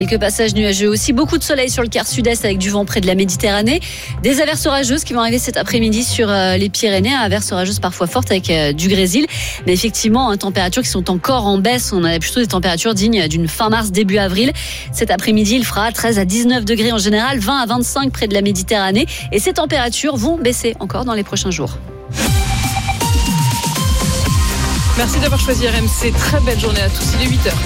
Quelques passages nuageux aussi, beaucoup de soleil sur le quart sud-est avec du vent près de la Méditerranée. Des averses orageuses qui vont arriver cet après-midi sur les Pyrénées, averses orageuses parfois fortes avec du grésil. Mais effectivement, températures qui sont encore en baisse. On a plutôt des températures dignes d'une fin mars, début avril. Cet après-midi, il fera 13 à 19 degrés en général, 20 à 25 près de la Méditerranée. Et ces températures vont baisser encore dans les prochains jours. Merci d'avoir choisi RMC. Très belle journée à tous. Il est 8h.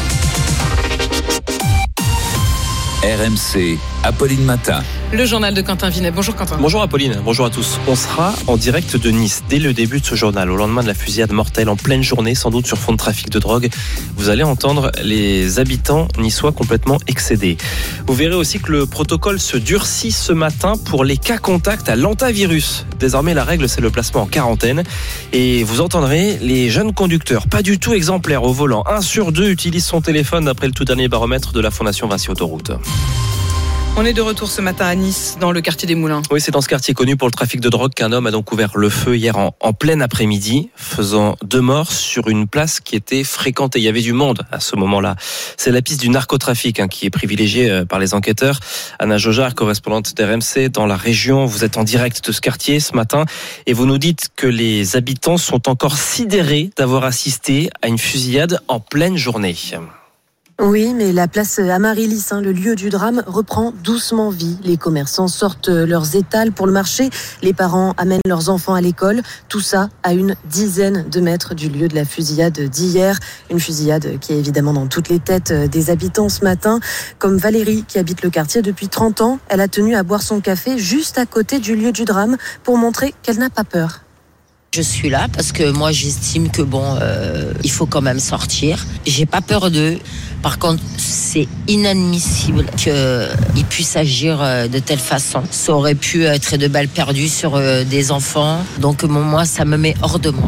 RMC, Apolline Matin. Le journal de Quentin Vinet. Bonjour Quentin. Bonjour Apolline, bonjour à tous. On sera en direct de Nice dès le début de ce journal, au lendemain de la fusillade mortelle en pleine journée, sans doute sur fond de trafic de drogue. Vous allez entendre les habitants niçois complètement excédés. Vous verrez aussi que le protocole se durcit ce matin pour les cas contacts à l'antivirus. Désormais, la règle, c'est le placement en quarantaine. Et vous entendrez les jeunes conducteurs, pas du tout exemplaires au volant. 1 sur 2 utilise son téléphone d'après le tout dernier baromètre de la Fondation Vinci Autoroute. On est de retour ce matin à Nice, dans le quartier des Moulins. Oui, c'est dans ce quartier connu pour le trafic de drogue qu'un homme a donc ouvert le feu hier en plein après-midi, faisant 2 morts sur une place qui était fréquentée. Il y avait du monde à ce moment-là. C'est la piste du narcotrafic qui est privilégiée par les enquêteurs. Anna Jaugeard, correspondante d'RMC dans la région. Vous êtes en direct de ce quartier ce matin et vous nous dites que les habitants sont encore sidérés d'avoir assisté à une fusillade en pleine journée. Oui, mais la place Amaryllis, le lieu du drame, reprend doucement vie. Les commerçants sortent leurs étals pour le marché. Les parents amènent leurs enfants à l'école. Tout ça à une dizaine de mètres du lieu de la fusillade d'hier. Une fusillade qui est évidemment dans toutes les têtes des habitants ce matin. Comme Valérie, qui habite le quartier depuis 30 ans. Elle a tenu à boire son café juste à côté du lieu du drame pour montrer qu'elle n'a pas peur. Je suis là parce que moi j'estime que il faut quand même sortir. J'ai pas peur d'eux. Par contre, c'est inadmissible qu'ils puissent agir de telle façon. Ça aurait pu être de balles perdues sur des enfants. Donc moi, ça me met hors de moi.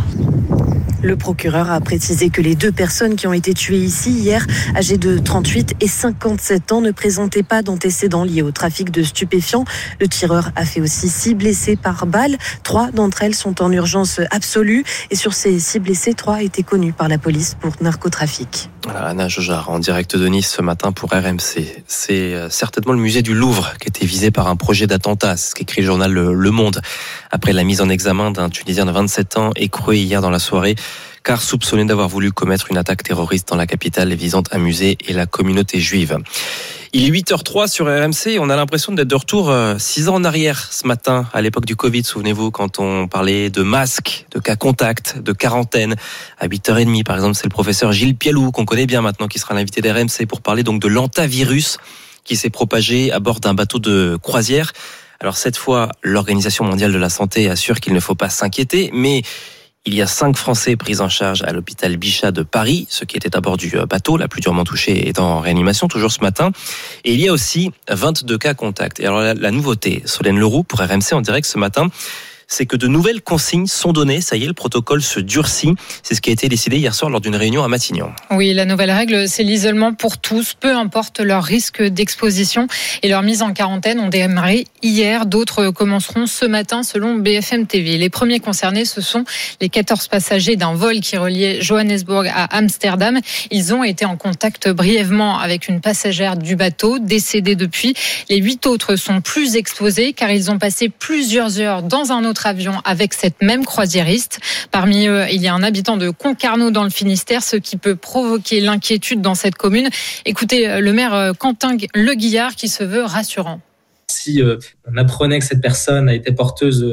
Le procureur a précisé que les 2 personnes qui ont été tuées ici hier, âgées de 38 et 57 ans, ne présentaient pas d'antécédents liés au trafic de stupéfiants. Le tireur a fait aussi 6 blessés par balle. 3 d'entre elles sont en urgence absolue. Et sur ces 6 blessés, 3 étaient connus par la police pour narcotrafic. Voilà, Anna Jaugeard en direct de Nice ce matin pour RMC. C'est certainement le musée du Louvre qui était visé par un projet d'attentat. C'est ce qu'écrit le journal Le Monde. Après la mise en examen d'un Tunisien de 27 ans écroué hier dans la soirée, car soupçonné d'avoir voulu commettre une attaque terroriste dans la capitale visant un musée et la communauté juive. Il est 8h03 sur RMC. On a l'impression d'être de retour 6 ans en arrière ce matin, à l'époque du Covid. Souvenez-vous, quand on parlait de masques, de cas contacts, de quarantaine. À 8h30, par exemple, c'est le professeur Gilles Pialou, qu'on connaît bien maintenant, qui sera l'invité d'RMC pour parler donc de l'antivirus qui s'est propagé à bord d'un bateau de croisière. Alors cette fois, l'Organisation mondiale de la santé assure qu'il ne faut pas s'inquiéter, mais il y a 5 Français pris en charge à l'hôpital Bichat de Paris. Ceux qui étaient à bord du bateau, la plus durement touchée, est en réanimation, toujours ce matin. Et il y a aussi 22 cas contacts. Et alors la nouveauté, Solène Leroux pour RMC en direct ce matin, c'est que de nouvelles consignes sont données. Ça y est, le protocole se durcit. C'est ce qui a été décidé hier soir lors d'une réunion à Matignon. Oui, la nouvelle règle, c'est l'isolement pour tous, peu importe leur risque d'exposition. Et leur mise en quarantaine ont démarré hier. D'autres commenceront ce matin, selon BFM TV. Les premiers concernés, ce sont les 14 passagers d'un vol qui reliait Johannesburg à Amsterdam. Ils ont été en contact brièvement avec une passagère du bateau, décédée depuis. Les 8 autres sont plus exposés, car ils ont passé plusieurs heures dans un autre avion avec cette même croisiériste. Parmi eux, il y a un habitant de Concarneau dans le Finistère, ce qui peut provoquer l'inquiétude dans cette commune. Écoutez le maire Quentin Le Guillard qui se veut rassurant. Si on apprenait que cette personne a été porteuse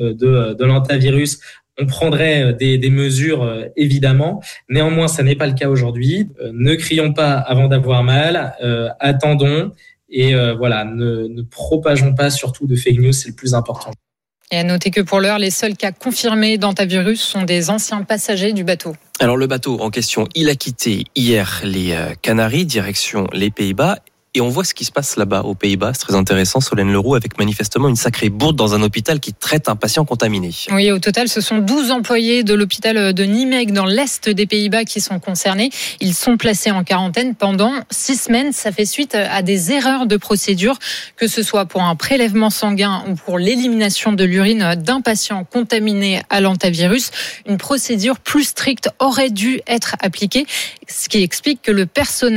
de l'antivirus, on prendrait des mesures, évidemment. Néanmoins, ça n'est pas le cas aujourd'hui. Ne crions pas avant d'avoir mal. Attendons et ne propageons pas surtout de fake news, c'est le plus important. Et à noter que pour l'heure, les seuls cas confirmés d'antivirus sont des anciens passagers du bateau. Alors le bateau en question, il a quitté hier les Canaries, direction les Pays-Bas. Et on voit ce qui se passe là-bas, aux Pays-Bas. C'est très intéressant, Solène Leroux, avec manifestement une sacrée bourde dans un hôpital qui traite un patient contaminé. Oui, au total, ce sont 12 employés de l'hôpital de Nijmegen dans l'est des Pays-Bas qui sont concernés. Ils sont placés en quarantaine pendant 6 semaines. Ça fait suite à des erreurs de procédure, que ce soit pour un prélèvement sanguin ou pour l'élimination de l'urine d'un patient contaminé à l'antivirus. Une procédure plus stricte aurait dû être appliquée, ce qui explique que le personnel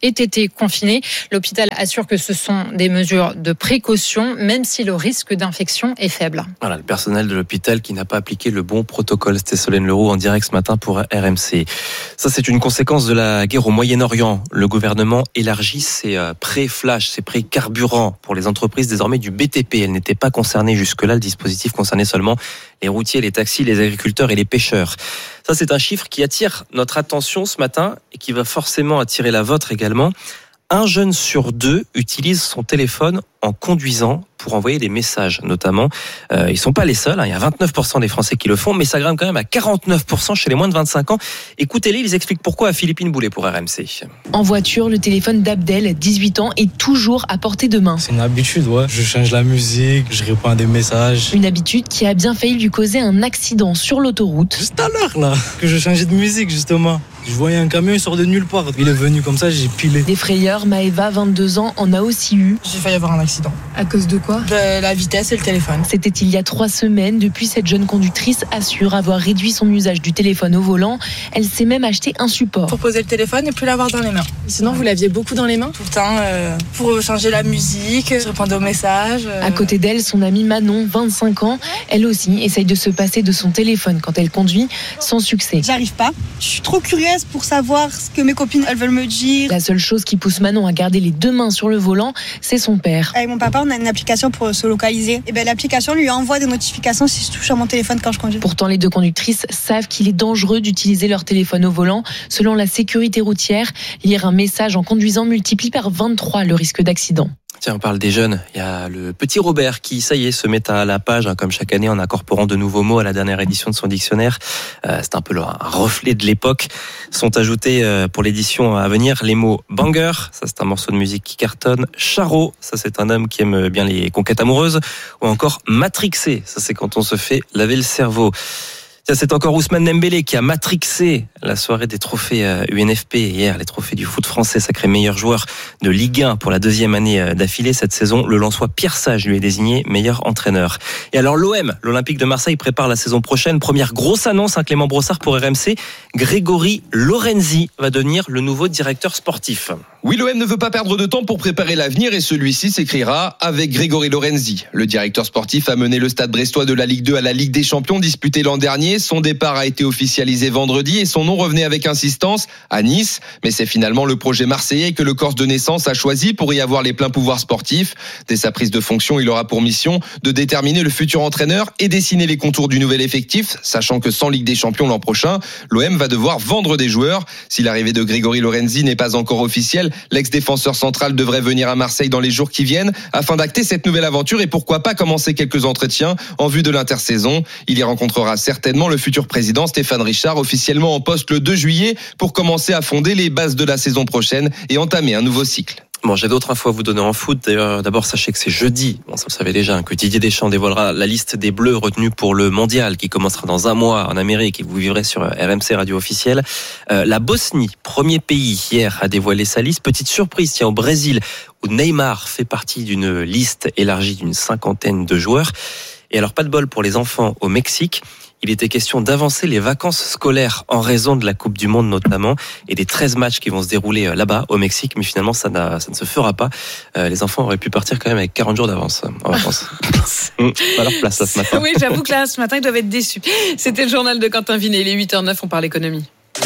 aient été confinés. L'hôpital assure que ce sont des mesures de précaution, même si le risque d'infection est faible. Voilà, le personnel de l'hôpital qui n'a pas appliqué le bon protocole. C'était Solène Leroux en direct ce matin pour RMC. Ça, c'est une conséquence de la guerre au Moyen-Orient. Le gouvernement élargit ses prêts flash, ses prêts carburant pour les entreprises désormais du BTP. Elles n'étaient pas concernées jusque-là. Le dispositif concernait seulement les routiers, les taxis, les agriculteurs et les pêcheurs. Ça, c'est un chiffre qui attire notre attention ce matin et qui va forcément attirer la vôtre également. 1 jeune sur 2 utilise son téléphone en conduisant pour envoyer des messages, notamment. Ils sont pas les seuls, il y a 29% des Français qui le font, mais ça grimpe quand même à 49% chez les moins de 25 ans. Écoutez-les, ils expliquent pourquoi à Philippine Boulet pour RMC. En voiture, le téléphone d'Abdel, 18 ans, est toujours à portée de main. C'est une habitude, ouais. Je change la musique, je réponds à des messages. Une habitude qui a bien failli lui causer un accident sur l'autoroute. Juste à l'heure, là, que je changeais de musique, justement. Je voyais un camion, il sort de nulle part. Il est venu comme ça, j'ai pilé. Des frayeurs, Maëva, 22 ans, en a aussi eu. J'ai failli avoir un accident. À cause de quoi ? De la vitesse et le téléphone. C'était il y a 3 semaines. Depuis, cette jeune conductrice assure avoir réduit son usage du téléphone au volant. Elle s'est même acheté un support. Pour poser le téléphone et plus l'avoir dans les mains. Sinon, vous l'aviez beaucoup dans les mains ? Tout le temps, pour changer la musique, répondre aux messages. À côté d'elle, son amie Manon, 25 ans. Elle aussi essaye de se passer de son téléphone quand elle conduit, sans succès. J'arrive pas. Je suis trop curieuse pour savoir ce que mes copines elles veulent me dire. La seule chose qui pousse Manon à garder les 2 mains sur le volant, c'est son père. Avec mon papa, on a une application pour se localiser. Et l'application lui envoie des notifications si je touche à mon téléphone quand je conduis. Pourtant, les 2 conductrices savent qu'il est dangereux d'utiliser leur téléphone au volant. Selon la sécurité routière, lire un message en conduisant multiplie par 23 le risque d'accident. Tiens, on parle des jeunes. Il y a le petit Robert qui, ça y est, se met à la page, comme chaque année, en incorporant de nouveaux mots à la dernière édition de son dictionnaire. C'est un peu un reflet de l'époque. Sont ajoutés pour l'édition à venir les mots banger, ça c'est un morceau de musique qui cartonne, charreau, ça c'est un homme qui aime bien les conquêtes amoureuses, ou encore matrixé, ça c'est quand on se fait laver le cerveau. Tiens, c'est encore Ousmane Dembélé qui a matrixé la soirée des trophées UNFP hier, les trophées du foot français, sacré meilleur joueur de Ligue 1 pour la 2e année d'affilée cette saison. Le Lensois Pierre Sage lui est désigné meilleur entraîneur. Et alors l'OM, l'Olympique de Marseille, prépare la saison prochaine. Première grosse annonce, Clément Brossard pour RMC. Grégory Lorenzi va devenir le nouveau directeur sportif. Oui, l'OM ne veut pas perdre de temps pour préparer l'avenir et celui-ci s'écrira avec Grégory Lorenzi. Le directeur sportif a mené le Stade brestois de la Ligue 2 à la Ligue des Champions disputée l'an dernier. Son départ a été officialisé vendredi et son nom revenait avec insistance à Nice. Mais c'est finalement le projet marseillais que le Corse de naissance a choisi pour y avoir les pleins pouvoirs sportifs. Dès sa prise de fonction, il aura pour mission de déterminer le futur entraîneur et dessiner les contours du nouvel effectif, sachant que sans Ligue des Champions l'an prochain, l'OM va devoir vendre des joueurs. Si l'arrivée de Grégory Lorenzi n'est pas encore officielle, l'ex-défenseur central devrait venir à Marseille dans les jours qui viennent afin d'acter cette nouvelle aventure et pourquoi pas commencer quelques entretiens en vue de l'intersaison. Il y rencontrera certainement le futur président Stéphane Richard, officiellement en poste le 2 juillet, pour commencer à fonder les bases de la saison prochaine et entamer un nouveau cycle. Bon, j'ai d'autres infos à vous donner en foot. D'ailleurs, d'abord, sachez que c'est jeudi, ça vous le savez déjà, que Didier Deschamps dévoilera la liste des Bleus retenus pour le mondial qui commencera dans 1 mois en Amérique et que vous vivrez sur RMC Radio officielle. La Bosnie, premier pays hier, a dévoilé sa liste. Petite surprise, tiens, au Brésil, où Neymar fait partie d'une liste élargie d'une 50aine de joueurs. Et alors, pas de bol pour les enfants au Mexique. Il était question d'avancer les vacances scolaires en raison de la Coupe du Monde notamment et des 13 matchs qui vont se dérouler là-bas au Mexique. Mais finalement, ça ne se fera pas. Les enfants auraient pu partir quand même avec 40 jours d'avance en vacances. Pas leur place là ce matin. Oui, j'avoue que là, ce matin, ils doivent être déçus. C'était le journal de Quentin Vinet. Il est 8h09, on parle économie.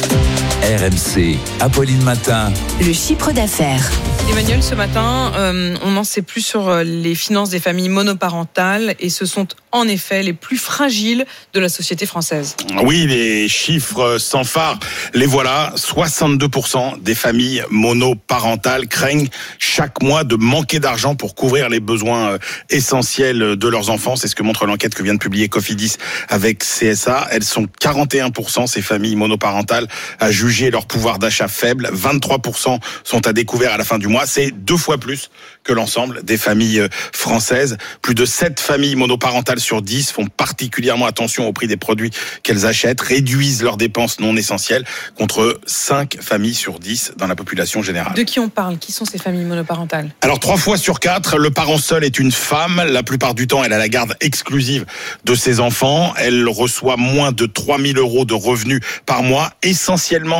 RMC, Apolline Matin. Le chiffre d'affaires. Emmanuel, ce matin, on n'en sait plus sur les finances des familles monoparentales et ce sont en effet les plus fragiles de la société française. Oui, les chiffres sans phare, les voilà. 62% des familles monoparentales craignent chaque mois de manquer d'argent pour couvrir les besoins essentiels de leurs enfants. C'est ce que montre l'enquête que vient de publier Cofidis avec CSA. Elles sont 41%, ces familles monoparentales, à juger leur pouvoir d'achat faible. 23% sont à découvert à la fin du mois. C'est 2 fois plus que l'ensemble des familles françaises. Plus de 7 familles monoparentales sur 10 font particulièrement attention au prix des produits qu'elles achètent, réduisent leurs dépenses non essentielles, contre 5 familles sur 10 dans la population générale. De qui on parle ? Qui sont ces familles monoparentales ? Alors 3 fois sur 4, le parent seul est une femme. La plupart du temps, elle a la garde exclusive de ses enfants. Elle reçoit moins de 3 000 € de revenus par mois, essentiellement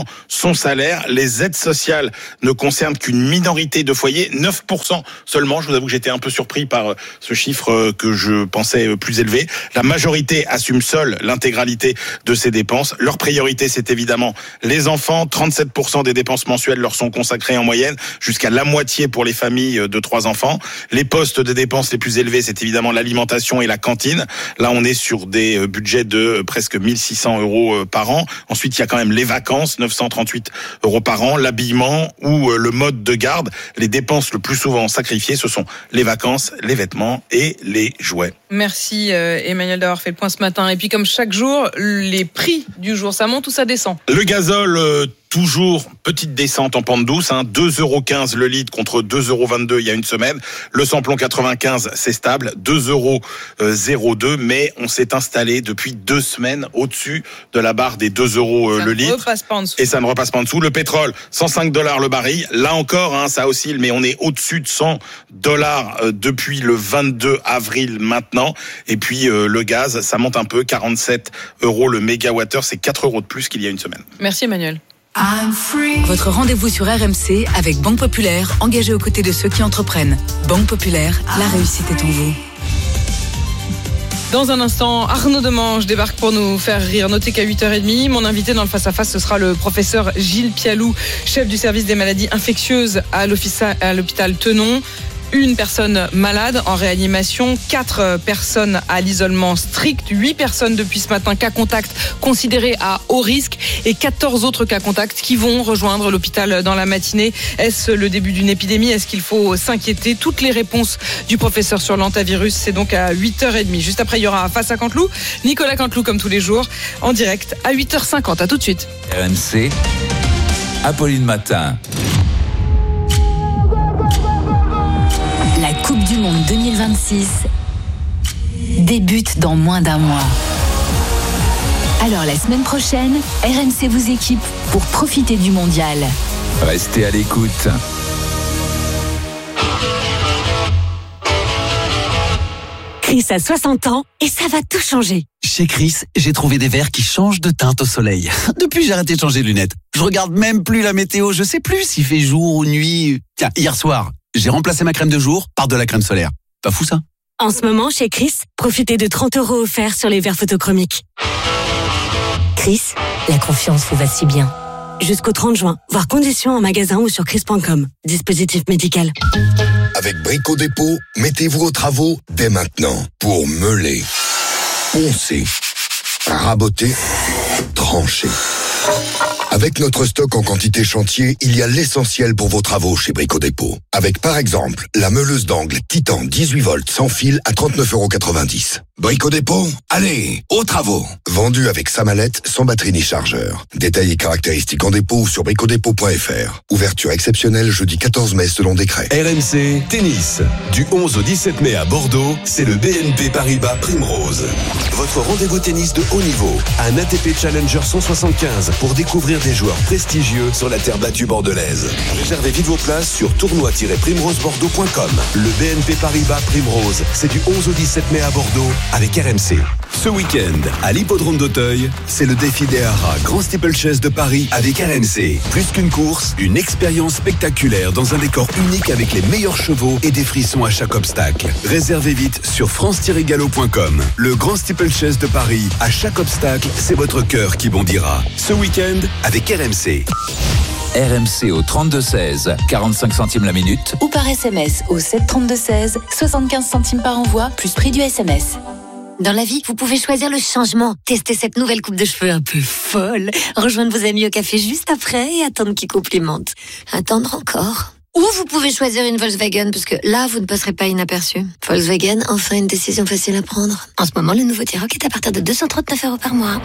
son salaire. Les aides sociales ne concernent qu'une minorité de foyers, 9% seulement. Je vous avoue que j'étais un peu surpris par ce chiffre que je pensais plus élevé. La majorité assume seule l'intégralité de ces dépenses. Leur priorité, c'est évidemment les enfants. 37% des dépenses mensuelles leur sont consacrées en moyenne, jusqu'à la moitié pour les familles de 3 enfants. Les postes de dépenses les plus élevés, c'est évidemment l'alimentation et la cantine. Là, on est sur des budgets de presque 1600 € par an. Ensuite, il y a quand même les vacances, 938 € par an, l'habillement ou le mode de garde. Les dépenses le plus souvent sacrifiées, ce sont les vacances, les vêtements et les jouets. Merci Emmanuel d'avoir fait le point ce matin. Et puis comme chaque jour, les prix du jour, ça monte ou ça descend ? Le gazole, toujours petite descente en pente douce, 2,15 € le litre contre 2,22 € il y a une semaine. Le samplon 95, c'est stable, 2,02 €, mais on s'est installé depuis 2 semaines au-dessus de la barre des 2 € le litre. Et ça ne repasse pas en dessous. Le pétrole, 105 $ le baril. Là encore, ça oscille, mais on est au-dessus de 100 $ depuis le 22 avril maintenant. Et puis le gaz, ça monte un peu, 47 € le mégawattheure, c'est 4 € de plus qu'il y a une semaine. Merci Emmanuel. Votre rendez-vous sur RMC avec Banque Populaire, engagée aux côtés de ceux qui entreprennent. Banque Populaire, la réussite est en vous. Dans un instant, Arnaud Demange débarque pour nous faire rire. Notez qu'à 8h30, mon invité dans le face-à-face, ce sera le professeur Gilles Pialou, chef du service des maladies infectieuses à l'hôpital Tenon. Une personne malade en réanimation, 4 personnes à l'isolement strict, 8 personnes depuis ce matin cas contact considérées à haut risque et 14 autres cas contact qui vont rejoindre l'hôpital dans la matinée. Est-ce le début d'une épidémie ? Est-ce qu'il faut s'inquiéter ? Toutes les réponses du professeur sur l'antivirus, c'est donc à 8h30. Juste après, il y aura Face à Canteloup, Nicolas Canteloup comme tous les jours, en direct à 8h50. À tout de suite. RMC, Apolline Matin. La Coupe du Monde 2026 débute dans moins d'un mois. Alors la semaine prochaine, RMC vous équipe pour profiter du mondial. Restez à l'écoute. Chris a 60 ans et ça va tout changer. Chez Chris, j'ai trouvé des verres qui changent de teinte au soleil. Depuis, j'ai arrêté de changer de lunettes. Je regarde même plus la météo. Je sais plus s'il fait jour ou nuit. Tiens, hier soir, j'ai remplacé ma crème de jour par de la crème solaire. Pas fou ça ? En ce moment, chez Chris, profitez de 30 € offerts sur les verres photochromiques. Chris, la confiance vous va si bien. Jusqu'au 30 juin, voir conditions en magasin ou sur chris.com. Dispositif médical. Avec Brico Dépôt, mettez-vous aux travaux dès maintenant pour meuler, poncer, raboter, trancher. Avec notre stock en quantité chantier, il y a l'essentiel pour vos travaux chez Brico Dépôt. Avec par exemple, la meuleuse d'angle Titan 18 volts sans fil à 39,90 €. Brico Dépôt, allez, aux travaux. Vendu avec sa mallette, sans batterie ni chargeur. Détails et caractéristiques en dépôt ou sur bricodépôt.fr. Ouverture exceptionnelle jeudi 14 mai selon décret. RMC Tennis. Du 11 au 17 mai à Bordeaux, c'est le BNP Paribas Primrose. Votre rendez-vous tennis de haut niveau. Un ATP Challenger 175 pour découvrir des joueurs prestigieux sur la terre battue bordelaise. Réservez vite vos places sur tournoi-primrosebordeaux.com. Le BNP Paribas Primrose, c'est du 11 au 17 mai à Bordeaux avec RMC. Ce week-end, à l'hippodrome d'Auteuil, c'est le défi des haras Grand Steeplechase de Paris avec RMC. Plus qu'une course, une expérience spectaculaire dans un décor unique avec les meilleurs chevaux et des frissons à chaque obstacle. Réservez vite sur france-galop.com. Le Grand Steeplechase de Paris, à chaque obstacle, c'est votre cœur qui bondira. Ce week-end, avec RMC. RMC au 32-16, 45 centimes la minute. Ou par SMS au 732-16, 75 centimes par envoi, plus prix du SMS. Dans la vie, vous pouvez choisir le changement. Testez cette nouvelle coupe de cheveux un peu folle. Rejoindre vos amis au café juste après et attendre qu'ils complimentent. Attendre encore. Ou vous pouvez choisir une Volkswagen, parce que là, vous ne passerez pas inaperçu. Volkswagen, enfin une décision facile à prendre. En ce moment, le nouveau T-Roc est à partir de 239 € par mois.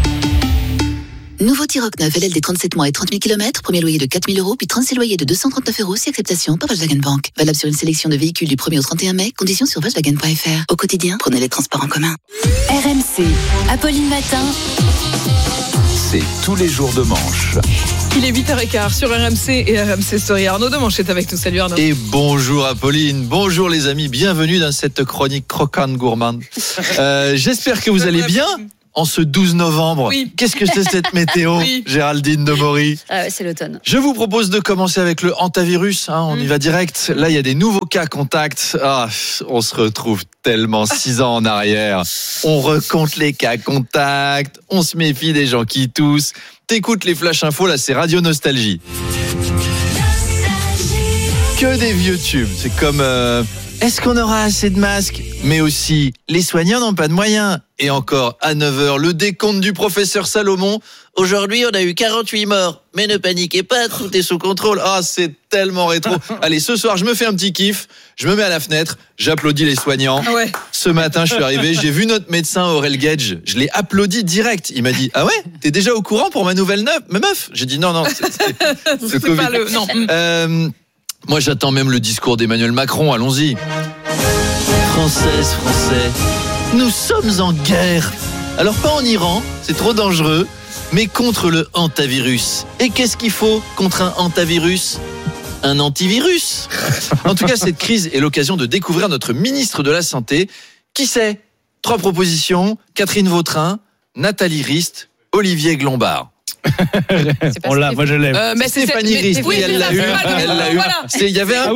Nouveau T-Roc 9, LLD 37 mois et 30 000 km, premier loyer de 4 000 €, puis 36 loyers de 239 € si acceptation par Volkswagen Bank. Valable sur une sélection de véhicules du 1er au 31 mai, conditions sur Volkswagen.fr. Au quotidien, prenez les transports en commun. RMC, Apolline Matin. C'est tous les jours de manche. Il est 8h15 sur RMC et RMC Story. Arnaud Demanche est avec nous. Salut Arnaud. Et bonjour Apolline, bonjour les amis, bienvenue dans cette chronique croquante gourmande. J'espère que vous allez bien. en ce 12 novembre. Oui. Qu'est-ce que c'est cette météo, Géraldine Demory? C'est l'automne. Je vous propose de commencer avec le hantavirus. On y va direct. Là, il y a des nouveaux cas contacts. On se retrouve tellement 6 ans en arrière. On recompte les cas contacts. On se méfie des gens qui toussent. T'écoutes les flash infos, là, c'est Radio Nostalgie. Que des vieux tubes. C'est comme... Est-ce qu'on aura assez de masques? Mais aussi, les soignants n'ont pas de moyens. Et encore, à 9h, le décompte du professeur Salomon. Aujourd'hui, on a eu 48 morts. Mais ne paniquez pas, tout est sous contrôle. C'est tellement rétro. Allez, ce soir, je me fais un petit kiff. Je me mets à la fenêtre. J'applaudis les soignants. Ouais. Ce matin, je suis arrivé. J'ai vu notre médecin Aurel Gage. Je l'ai applaudi direct. Il m'a dit, ah ouais? T'es déjà au courant pour ma nouvelle meuf? J'ai dit, non, c'est Covid. Pas le... Non. Moi, j'attends même le discours d'Emmanuel Macron. Allons-y. Françaises, Français, nous sommes en guerre. Alors, pas en Iran, c'est trop dangereux, mais contre le hantavirus. Et qu'est-ce qu'il faut contre un hantavirus? Un antivirus. En tout cas, cette crise est l'occasion de découvrir notre ministre de la Santé. Qui c'est? 3 propositions. Catherine Vautrin, Nathalie Rist, Olivier Glombard. On l'a, moi je l'aime. Stéphanie Rist, oui, elle l'a eu. Voilà. Il y avait un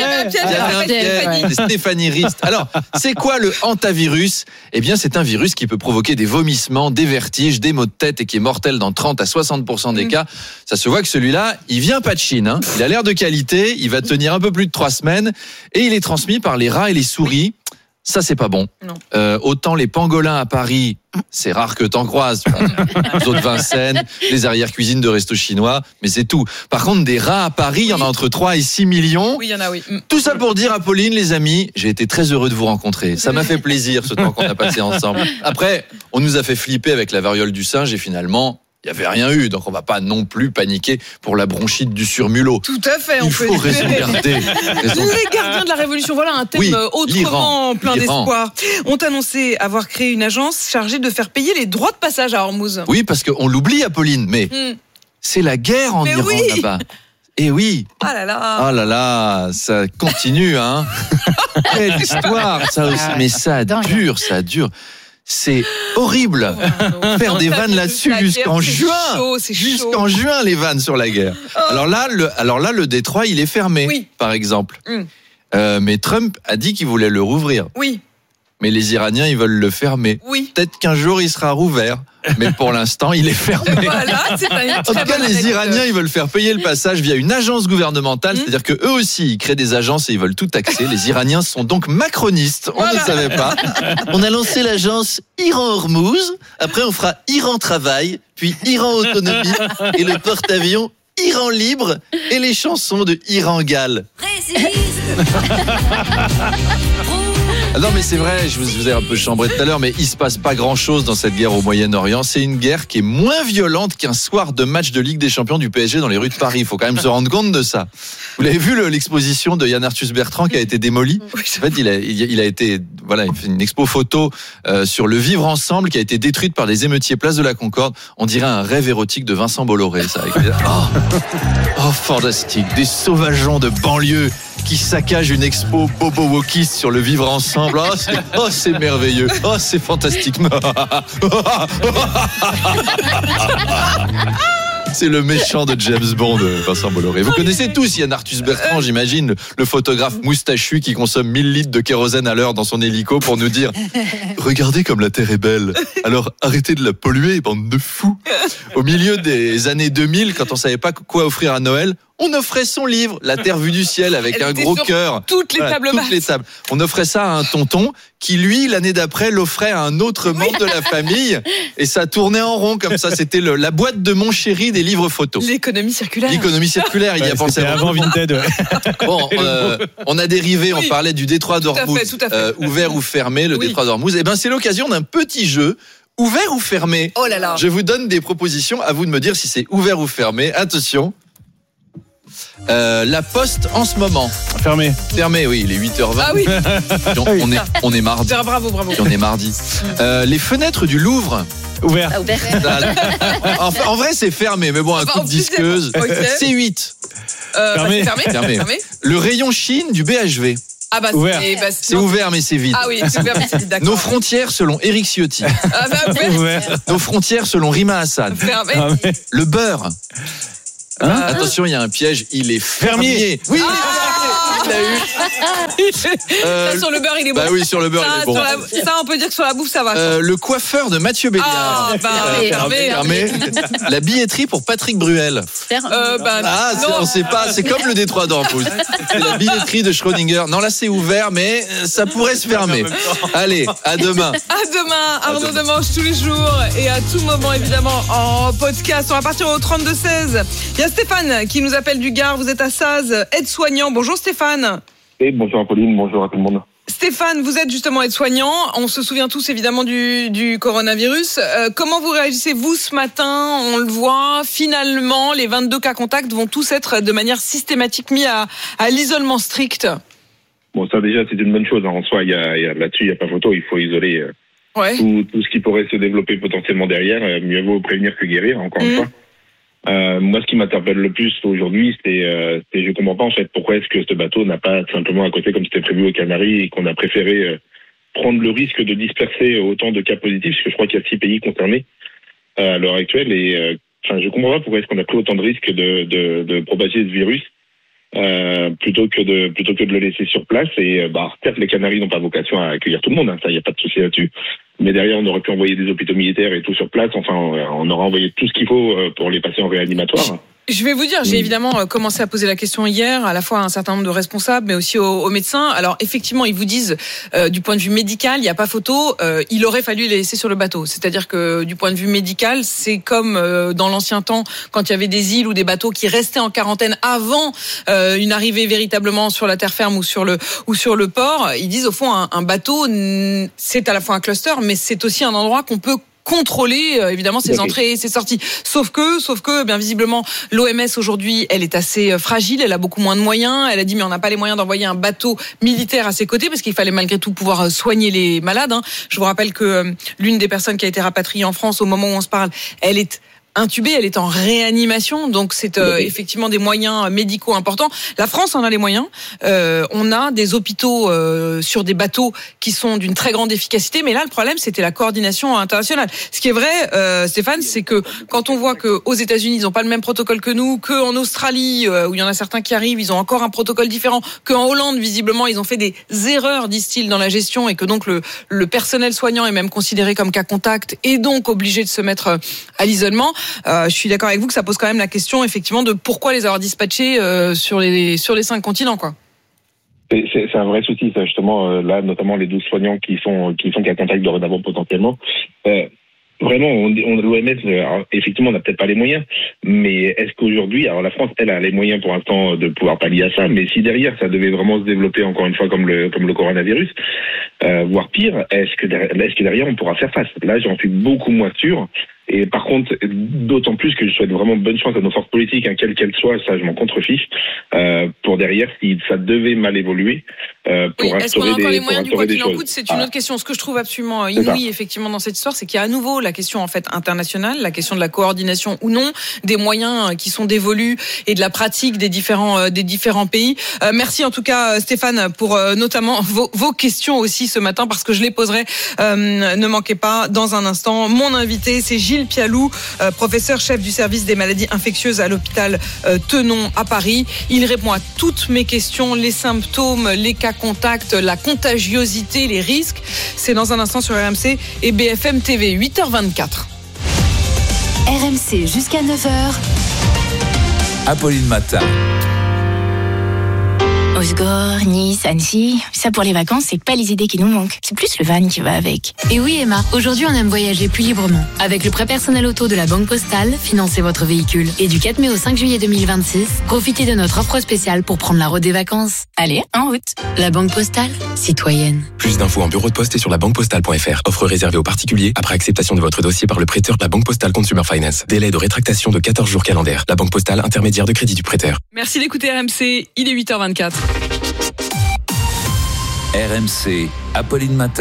piège. C'est Stéphanie Rist. Alors, c'est quoi le hantavirus? Eh bien, c'est un virus qui peut provoquer des vomissements, des vertiges, des maux de tête et qui est mortel dans 30 à 60% des cas. Ça se voit que celui-là, il vient pas de Chine. Il a l'air de qualité, il va tenir un peu plus de 3 semaines et il est transmis par les rats et les souris. Ça, c'est pas bon. Autant les pangolins à Paris, c'est rare que t'en croises. Les autres Vincennes, les arrières-cuisines de resto chinois, mais c'est tout. Par contre, des rats à Paris, il y en a entre 3 et 6 millions. Oui, il y en a, oui. Tout ça pour dire, Apolline, les amis, j'ai été très heureux de vous rencontrer. Ça m'a fait plaisir, ce temps qu'on a passé ensemble. Après, on nous a fait flipper avec la variole du singe et finalement... il n'y avait rien eu, donc on ne va pas non plus paniquer pour la bronchite du surmulot. Tout à fait. Il faut raison garder. Les gardiens de la Révolution, voilà un thème autrement plein d'espoir. Ont annoncé avoir créé une agence chargée de faire payer les droits de passage à Hormuz. Oui, parce qu'on l'oublie, Apolline, mais c'est la guerre en Iran là-bas. Et oui. Ah là là. Oh là là, ça continue, hein. Quelle histoire, ça aussi. Mais ça dure, ça dure. C'est horrible. Faire des vannes là-dessus jusqu'en juin. Jusqu'en juin, les vannes sur la guerre. Alors là, le Détroit, il est fermé, par exemple. Mais Trump a dit qu'il voulait le rouvrir. Oui. Mais les Iraniens, ils veulent le fermer. Oui. Peut-être qu'un jour, il sera rouvert. Mais pour l'instant, il est fermé. Voilà, c'est pas une en tout cas, les Iraniens, ils veulent faire payer le passage via une agence gouvernementale. C'est-à-dire qu'eux aussi, ils créent des agences et ils veulent tout taxer. Les Iraniens sont donc macronistes. On ne savait pas. On a lancé l'agence Iran-Hormuz. Après, on fera Iran-Travail, puis Iran-Autonomie et le porte-avions Iran libre et les chansons de Iran-Gal. Non mais c'est vrai, je vous ai un peu chambré tout à l'heure, mais il se passe pas grand chose dans cette guerre au Moyen-Orient. C'est une guerre qui est moins violente qu'un soir de match de Ligue des Champions du PSG dans les rues de Paris. Il faut quand même se rendre compte de ça. Vous l'avez vu l'exposition de Yann Arthus Bertrand qui a été démolie. En fait, il a été, voilà, il fait une expo photo sur le vivre ensemble qui a été détruite par des émeutiers place de la Concorde. On dirait un rêve érotique de Vincent Bolloré, ça. Oh, fantastique, des sauvageons de banlieue qui saccage une expo bobo wokiste sur le vivre ensemble. C'est merveilleux. C'est fantastique. C'est le méchant de James Bond, Vincent Bolloré. Vous connaissez tous Yann Arthus Bertrand, j'imagine, le photographe moustachu qui consomme 1000 litres de kérosène à l'heure dans son hélico pour nous dire « Regardez comme la Terre est belle, alors arrêtez de la polluer, bande de fous !» Au milieu des années 2000, quand on savait pas quoi offrir à Noël, on offrait son livre, La Terre vue du ciel, avec un gros cœur. Toutes les tables basses. On offrait ça à un tonton qui, lui, l'année d'après, l'offrait à un autre membre de la famille. Et ça tournait en rond comme ça. C'était la boîte de mon chéri des livres photos. L'économie circulaire. L'économie circulaire, il y a pensé avant Vinted. Bon, on a dérivé, on parlait du détroit d'Ormuz, ouvert ou fermé, le détroit d'Ormuz. Eh ben, c'est l'occasion d'un petit jeu. Ouvert ou fermé? Oh là là. Je vous donne des propositions, à vous de me dire si c'est ouvert ou fermé. Attention. La Poste en ce moment. Fermé, oui, il est 8h20. Ah oui. On est mardi. Bravo. On est mardi. Les fenêtres du Louvre. Ouvert. En vrai, c'est fermé, mais bon, un coup de disqueuse. C'est 8. Fermé. Le rayon Chine du BHV. Ah bah Ouvert. C'est ouvert, mais c'est vide. Ah oui, c'est ouvert, mais c'est vide, d'accord. Nos frontières selon Éric Ciotti. Ah bah, Ouvert. Nos frontières selon Rima Hassan. Fermé. Le beurre. Attention, il y a un piège, il est fermier. Oui, il l'a eu. Ça, sur le beurre, il est bon. Bah oui, sur le beurre, il est bon. Ça, on peut dire que sur la bouffe, ça va. Le coiffeur de Mathieu Béliard. Ah, bah, fermé. La billetterie pour Patrick Bruel. On sait pas, c'est comme le Détroit d'Ormuz. C'est la billetterie de Schrödinger. Non, là, c'est ouvert, mais ça pourrait se fermer. Allez, à demain. À demain, Arnaud Demange tous les jours et à tout moment, évidemment, en podcast. On va partir au 32-16. Il y a Stéphane qui nous appelle du Gard. Vous êtes à Saz, aide-soignant. Bonjour Stéphane. Et bonjour Apolline, bonjour à tout le monde. Stéphane, vous êtes justement aide-soignant. On se souvient tous évidemment du coronavirus. Comment vous réagissez vous ce matin? On le voit, finalement, les 22 cas contacts vont tous être de manière systématique mis à l'isolement strict. Bon, ça déjà c'est une bonne chose. En soi, là-dessus, il n'y a pas photo. Il faut isoler tout ce qui pourrait se développer potentiellement derrière. Mieux vaut prévenir que guérir, encore une fois. Moi, ce qui m'interpelle le plus aujourd'hui, c'est je comprends pas en fait pourquoi est-ce que ce bateau n'a pas simplement à côté comme c'était prévu aux Canaries et qu'on a préféré prendre le risque de disperser autant de cas positifs, parce que je crois qu'il y a 6 pays concernés à l'heure actuelle et je comprends pas pourquoi est-ce qu'on a pris autant de risques de propager ce virus plutôt que de le laisser sur place. Et certes, les Canaries n'ont pas vocation à accueillir tout le monde, ça, il n'y a pas de souci là-dessus. Mais derrière, on aurait pu envoyer des hôpitaux militaires et tout sur place. Enfin, on aurait envoyé tout ce qu'il faut pour les passer en réanimatoire. Je vais vous dire, j'ai évidemment commencé à poser la question hier, à la fois à un certain nombre de responsables, mais aussi aux médecins. Alors, effectivement, ils vous disent, du point de vue médical, il n'y a pas photo, il aurait fallu les laisser sur le bateau. C'est-à-dire que, du point de vue médical, c'est comme dans l'ancien temps, quand il y avait des îles ou des bateaux qui restaient en quarantaine avant une arrivée véritablement sur la terre ferme ou sur le port. Ils disent, au fond, un bateau, c'est à la fois un cluster, mais c'est aussi un endroit qu'on peut contrôler évidemment ses entrées et ses sorties. Sauf que bien visiblement l'OMS aujourd'hui, elle est assez fragile, elle a beaucoup moins de moyens. Elle a dit mais on n'a pas les moyens d'envoyer un bateau militaire à ses côtés parce qu'il fallait malgré tout pouvoir soigner les malades. Je vous rappelle que l'une des personnes qui a été rapatriée en France au moment où on se parle, elle est intubée, elle est en réanimation, donc c'est effectivement des moyens médicaux importants. La France en a les moyens. On a des hôpitaux sur des bateaux qui sont d'une très grande efficacité, mais là le problème c'était la coordination internationale. Ce qui est vrai, Stéphane, c'est que quand on voit que aux États-Unis ils n'ont pas le même protocole que nous, qu'en Australie où il y en a certains qui arrivent, ils ont encore un protocole différent, qu'en Hollande visiblement ils ont fait des erreurs, disent-ils, dans la gestion et que donc le personnel soignant est même considéré comme cas contact et donc obligé de se mettre à l'isolement. Je suis d'accord avec vous que ça pose quand même la question effectivement de pourquoi les avoir dispatchés sur les 5 continents, quoi. C'est un vrai souci, ça, justement. Là, notamment les 12 soignants qui sont cas contact dorénavant potentiellement. Vraiment, l'OMS, effectivement, on n'a peut-être pas les moyens, mais est-ce qu'aujourd'hui, alors la France, elle a les moyens pour l'instant de pouvoir pallier à ça, mais si derrière ça devait vraiment se développer encore une fois comme le coronavirus, voire pire, est-ce que derrière on pourra faire face? Là, j'en suis beaucoup moins sûr. Et par contre, d'autant plus que je souhaite vraiment bonne chance à nos forces politiques, quelles qu'elles soient, ça je m'en contrefiche, pour derrière, si ça devait mal évoluer, pour est-ce qu'on a encore les moyens du quoi qu'il en choses. coûte? C'est une autre question. Ce que je trouve absolument inouï, effectivement, dans cette histoire, c'est qu'il y a à nouveau la question en fait internationale, la question de la coordination ou non, des moyens qui sont dévolus et de la pratique des différents pays. Merci en tout cas Stéphane pour notamment vos questions aussi ce matin, parce que je les poserai. Ne manquez pas, dans un instant, mon invité, c'est Gilles Pialou, professeur chef du service des maladies infectieuses à l'hôpital Tenon à Paris. Il répond à toutes mes questions, les symptômes, les cas contacts, la contagiosité, les risques. C'est dans un instant sur RMC et BFM TV, 8h24. RMC jusqu'à 9h. Apolline Matin. Osgore, Nice, Annecy, ça pour les vacances, c'est pas les idées qui nous manquent. C'est plus le van qui va avec. Et oui Emma, aujourd'hui on aime voyager plus librement. Avec le prêt personnel auto de la Banque Postale, financez votre véhicule. Et du 4 mai au 5 juillet 2026, profitez de notre offre spéciale pour prendre la route des vacances. Allez, en route. La Banque Postale, citoyenne. Plus d'infos en bureau de poste et sur labanquepostale.fr. Offre réservée aux particuliers après acceptation de votre dossier par le prêteur de la Banque Postale Consumer Finance. Délai de rétractation de 14 jours calendaires. La Banque Postale, intermédiaire de crédit du prêteur. Merci d'écouter RMC, il est 8h24. RMC, Apolline Matin.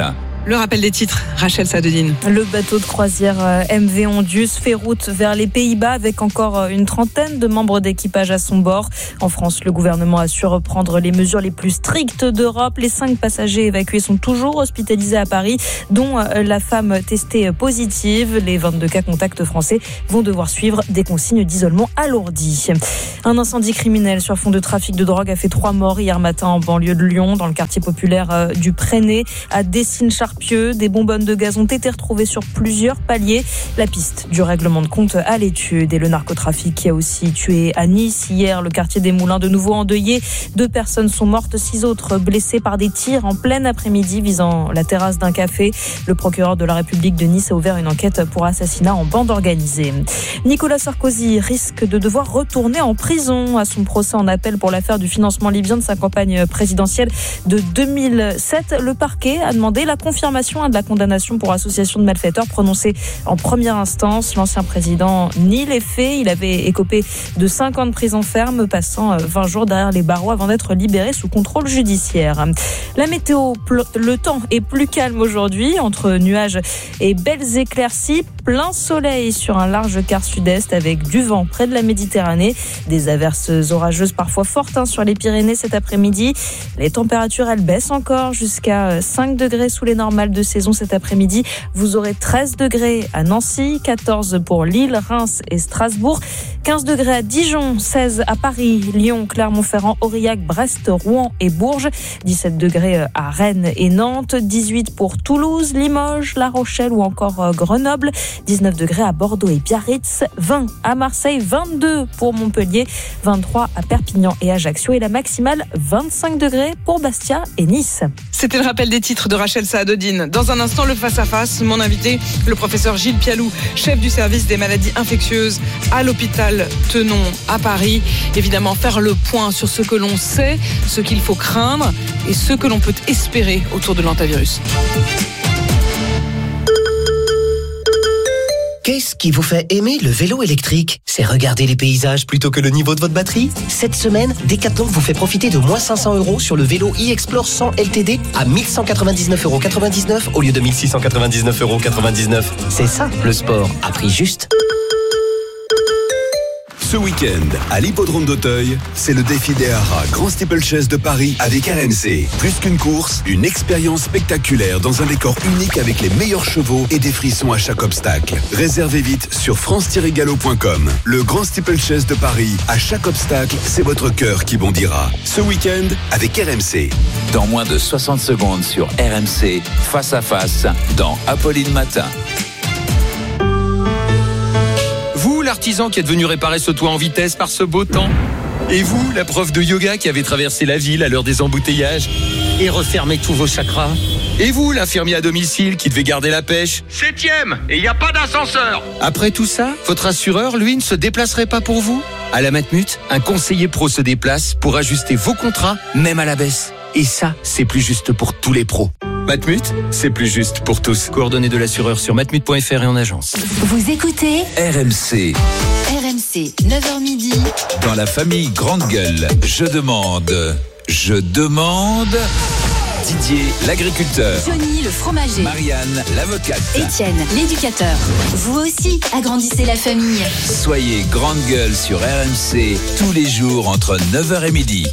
Le rappel des titres, Rachel Sadodine. Le bateau de croisière MV Ondius fait route vers les Pays-Bas avec encore une trentaine de membres d'équipage à son bord. En France, le gouvernement a su reprendre les mesures les plus strictes d'Europe. Les 5 passagers évacués sont toujours hospitalisés à Paris, dont la femme testée positive. Les 22 cas contacts français vont devoir suivre des consignes d'isolement alourdies. Un incendie criminel sur fond de trafic de drogue a fait 3 morts hier matin en banlieue de Lyon, dans le quartier populaire du Préné, à Dessines-Charpieu. Des bonbonnes de gaz ont été retrouvées sur plusieurs paliers. La piste du règlement de compte à l'étude. Et le narcotrafic qui a aussi tué à Nice hier, le quartier des Moulins de nouveau endeuillé. 2 personnes sont mortes, 6 autres blessées par des tirs en plein après-midi visant la terrasse d'un café. Le procureur de la République de Nice a ouvert une enquête pour assassinat en bande organisée. Nicolas Sarkozy risque de devoir retourner en prison à son procès en appel pour l'affaire du financement libyen de sa campagne présidentielle de 2007. Le parquet a demandé la confirmation de la condamnation pour association de malfaiteurs prononcée en première instance. L'ancien président nie les faits. Il avait écopé de 5 ans de prison ferme, passant 20 jours derrière les barreaux avant d'être libéré sous contrôle judiciaire. La météo, le temps est plus calme aujourd'hui, entre nuages et belles éclaircies. Plein soleil sur un large quart sud-est avec du vent près de la Méditerranée. Des averses orageuses parfois fortes sur les Pyrénées cet après-midi. Les températures, elles baissent encore jusqu'à 5 degrés sous les normales de saison cet après-midi. Vous aurez 13 degrés à Nancy, 14 pour Lille, Reims et Strasbourg, 15 degrés à Dijon, 16 à Paris, Lyon, Clermont-Ferrand, Aurillac, Brest, Rouen et Bourges, 17 degrés à Rennes et Nantes, 18 pour Toulouse, Limoges, La Rochelle ou encore Grenoble, 19 degrés à Bordeaux et Biarritz, 20 à Marseille, 22 pour Montpellier, 23 à Perpignan et Ajaccio et la maximale 25 degrés pour Bastia et Nice. C'était le rappel des titres de Rachel Saadodine. Dans un instant, le face-à-face. Mon invité, le professeur Gilles Pialou, chef du service des maladies infectieuses à l'hôpital Tenon à Paris. Évidemment, faire le point sur ce que l'on sait, ce qu'il faut craindre et ce que l'on peut espérer autour de l'hantavirus. Qu'est-ce qui vous fait aimer le vélo électrique ? C'est regarder les paysages plutôt que le niveau de votre batterie ? Cette semaine, Decathlon vous fait profiter de moins 500 € sur le vélo e-Explore 100 LTD à 1199,99 € au lieu de 1699,99 €. C'est ça, le sport, à prix juste. Ce week-end, à l'hippodrome d'Auteuil, c'est le défi des haras Grand Steeplechase de Paris avec RMC. Plus qu'une course, une expérience spectaculaire dans un décor unique avec les meilleurs chevaux et des frissons à chaque obstacle. Réservez vite sur france-galop.com. Le Grand Steeplechase de Paris, à chaque obstacle, c'est votre cœur qui bondira. Ce week-end, avec RMC. Dans moins de 60 secondes sur RMC, face à face, dans Apolline Matin. Vous, l'artisan qui est venu réparer ce toit en vitesse par ce beau temps. Et vous, la prof de yoga qui avait traversé la ville à l'heure des embouteillages et refermé tous vos chakras. Et vous, l'infirmier à domicile qui devait garder la pêche. 7e, et il n'y a pas d'ascenseur. Après tout ça, votre assureur, lui, ne se déplacerait pas pour vous ? À la Matmut, un conseiller pro se déplace pour ajuster vos contrats, même à la baisse. Et ça, c'est plus juste pour tous les pros. Matmut, c'est plus juste pour tous. Coordonnées de l'assureur sur matmut.fr et en agence. Vous écoutez RMC. RMC, 9h midi. Dans la famille Grande Gueule, je demande. Didier, l'agriculteur. Johnny, le fromager. Marianne, l'avocate. Étienne, l'éducateur. Vous aussi, agrandissez la famille. Soyez Grande Gueule sur RMC tous les jours entre 9h et midi.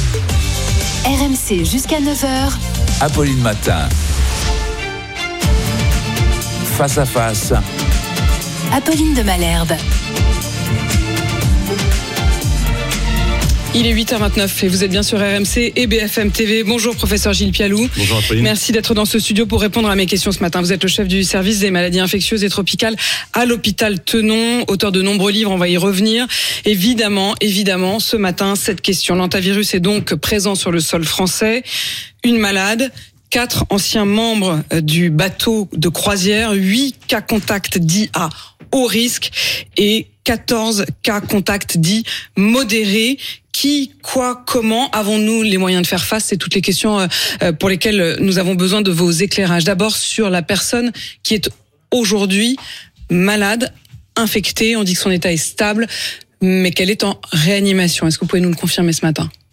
RMC jusqu'à 9h. Apolline Matin. Face à face. Apolline de Malherbe. Il est 8h29 et vous êtes bien sur RMC et BFM TV. Bonjour professeur Gilles Pialou. Bonjour Apolline. Merci d'être dans ce studio pour répondre à mes questions ce matin. Vous êtes le chef du service des maladies infectieuses et tropicales à l'hôpital Tenon, auteur de nombreux livres, on va y revenir. Évidemment, ce matin, cette question. L'hantavirus est donc présent sur le sol français. Une malade, 4 anciens membres du bateau de croisière, 8 cas contacts dits à haut risque et 14 cas contacts dits modérés. Qui, quoi, comment avons-nous les moyens de faire face ? C'est toutes les questions pour lesquelles nous avons besoin de vos éclairages. D'abord sur la personne qui est aujourd'hui malade, infectée. On dit que son état est stable, mais qu'elle est en réanimation. Est-ce que vous pouvez nous le confirmer ce matin ?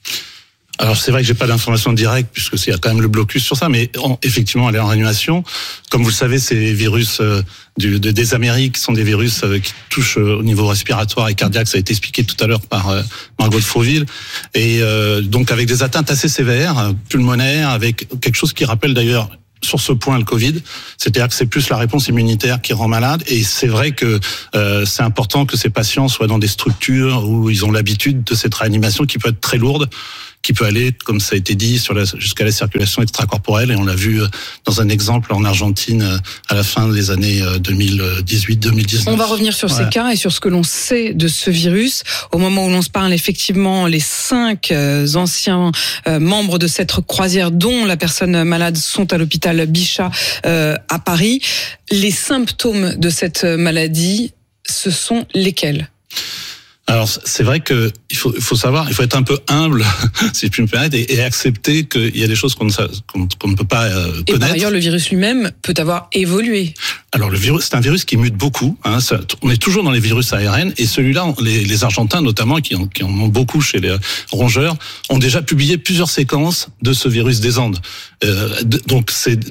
Alors c'est vrai que j'ai pas d'informations directes puisque il y a quand même le blocus sur ça, mais effectivement elle est en réanimation. Comme vous le savez, ces virus des Amériques sont des virus qui touchent au niveau respiratoire et cardiaque. Ça a été expliqué tout à l'heure par Margot de Fauville, et donc avec des atteintes assez sévères, pulmonaires, avec quelque chose qui rappelle d'ailleurs sur ce point le Covid, c'est-à-dire que c'est plus la réponse immunitaire qui rend malade, et c'est vrai que c'est important que ces patients soient dans des structures où ils ont l'habitude de cette réanimation qui peut être très lourde, qui peut aller, comme ça a été dit, jusqu'à la circulation extracorporelle, et on l'a vu dans un exemple en Argentine à la fin des années 2018-2019. On va revenir sur ces cas et sur ce que l'on sait de ce virus. Au moment où l'on se parle, effectivement, les 5 anciens membres de cette croisière, dont la personne malade, sont à l'hôpital Bichat à Paris. Les symptômes de cette maladie, ce sont lesquels ? Alors c'est vrai que il faut savoir, il faut être un peu humble, si je puis me permettre, et accepter qu'il y a des choses qu'on ne peut pas connaître. Et par ailleurs, le virus lui-même peut avoir évolué. Alors le virus, c'est un virus qui mute beaucoup. On est toujours dans les virus ARN, et celui-là, les Argentins notamment, qui en ont beaucoup chez les rongeurs, ont déjà publié plusieurs séquences de ce virus des Andes. Donc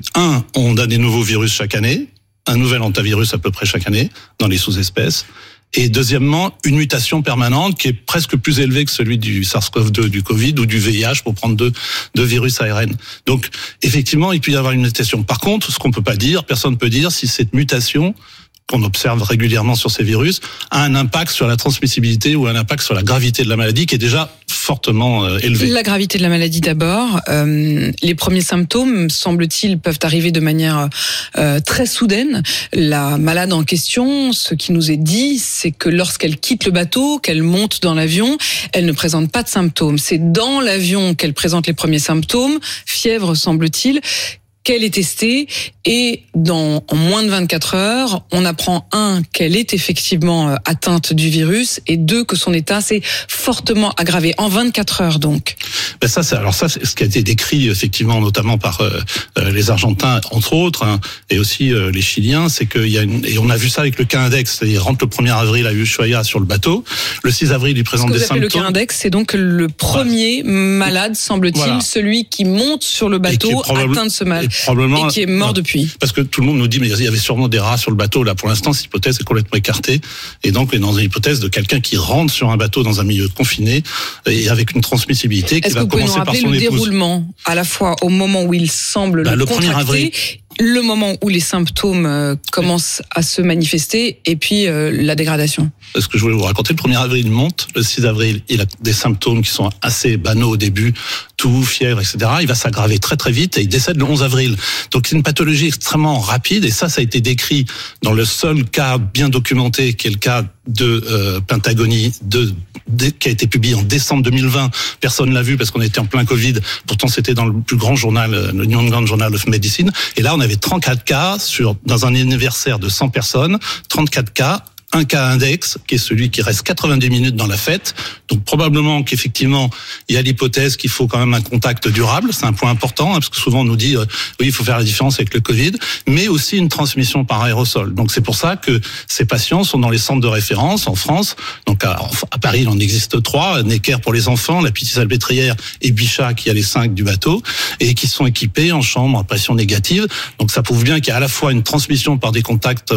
on a des nouveaux virus chaque année, un nouvel hantavirus à peu près chaque année dans les sous-espèces. Et deuxièmement, une mutation permanente qui est presque plus élevée que celui du SARS-CoV-2, du Covid ou du VIH, pour prendre deux virus ARN. Donc, effectivement, il peut y avoir une mutation. Par contre, ce qu'on peut pas dire, personne ne peut dire si cette mutation qu'on observe régulièrement sur ces virus a un impact sur la transmissibilité ou un impact sur la gravité de la maladie qui est déjà fortement élevée. La gravité de la maladie d'abord. Les premiers symptômes, semble-t-il, peuvent arriver de manière très soudaine. La malade en question, ce qui nous est dit, c'est que lorsqu'elle quitte le bateau, qu'elle monte dans l'avion, elle ne présente pas de symptômes. C'est dans l'avion qu'elle présente les premiers symptômes, fièvre semble-t-il, qu'elle est testée, et en moins de 24 heures, on apprend qu'elle est effectivement atteinte du virus, et 2, que son état s'est fortement aggravé. En 24 heures donc. Ça, c'est ce qui a été décrit effectivement, notamment par les Argentins entre autres, et aussi les Chiliens, c'est qu'il y a et on a vu ça avec le cas index, c'est-à-dire rentre le 1er avril à Ushuaia sur le bateau, le 6 avril il présente des symptômes. Le cas index, c'est donc le premier malade, semble-t-il, celui qui monte sur le bateau atteint de ce mal. Et qui est mort depuis. Parce que tout le monde nous dit, mais il y avait sûrement des rats sur le bateau. Là, pour l'instant, cette hypothèse est complètement écartée. Et donc, on est dans une hypothèse de quelqu'un qui rentre sur un bateau dans un milieu confiné et avec une transmissibilité qui va commencer par son épouse. Est-ce que vous pouvez nous rappeler le déroulement, à la fois au moment où il semble le contracter, 1er avril. Le moment où les symptômes commencent à se manifester, et puis la dégradation. Ce que je voulais vous raconter, le 1er avril, il monte. Le 6 avril, il a des symptômes qui sont assez banaux au début, toux, fièvre, etc. Il va s'aggraver très très vite et il décède le 11 avril. Donc c'est une pathologie extrêmement rapide, et ça a été décrit dans le seul cas bien documenté, qui est le cas de Pentagonie, qui a été publié en décembre 2020. Personne l'a vu parce qu'on était en plein Covid. Pourtant, c'était dans le plus grand journal, le New England Journal of Medicine. Et là, on avait 34 cas dans un anniversaire de 100 personnes, 34 cas. Un cas index, qui est celui qui reste 90 minutes dans la fête. Donc probablement qu'effectivement, il y a l'hypothèse qu'il faut quand même un contact durable. C'est un point important, parce que souvent on nous dit oui, il faut faire la différence avec le Covid, mais aussi une transmission par aérosol. Donc c'est pour ça que ces patients sont dans les centres de référence en France. Donc à Paris, il en existe 3, Necker pour les enfants, la Pitié-Salpêtrière et Bichat, qui a les 5 du bateau, et qui sont équipés en chambre à pression négative. Donc ça prouve bien qu'il y a à la fois une transmission par des contacts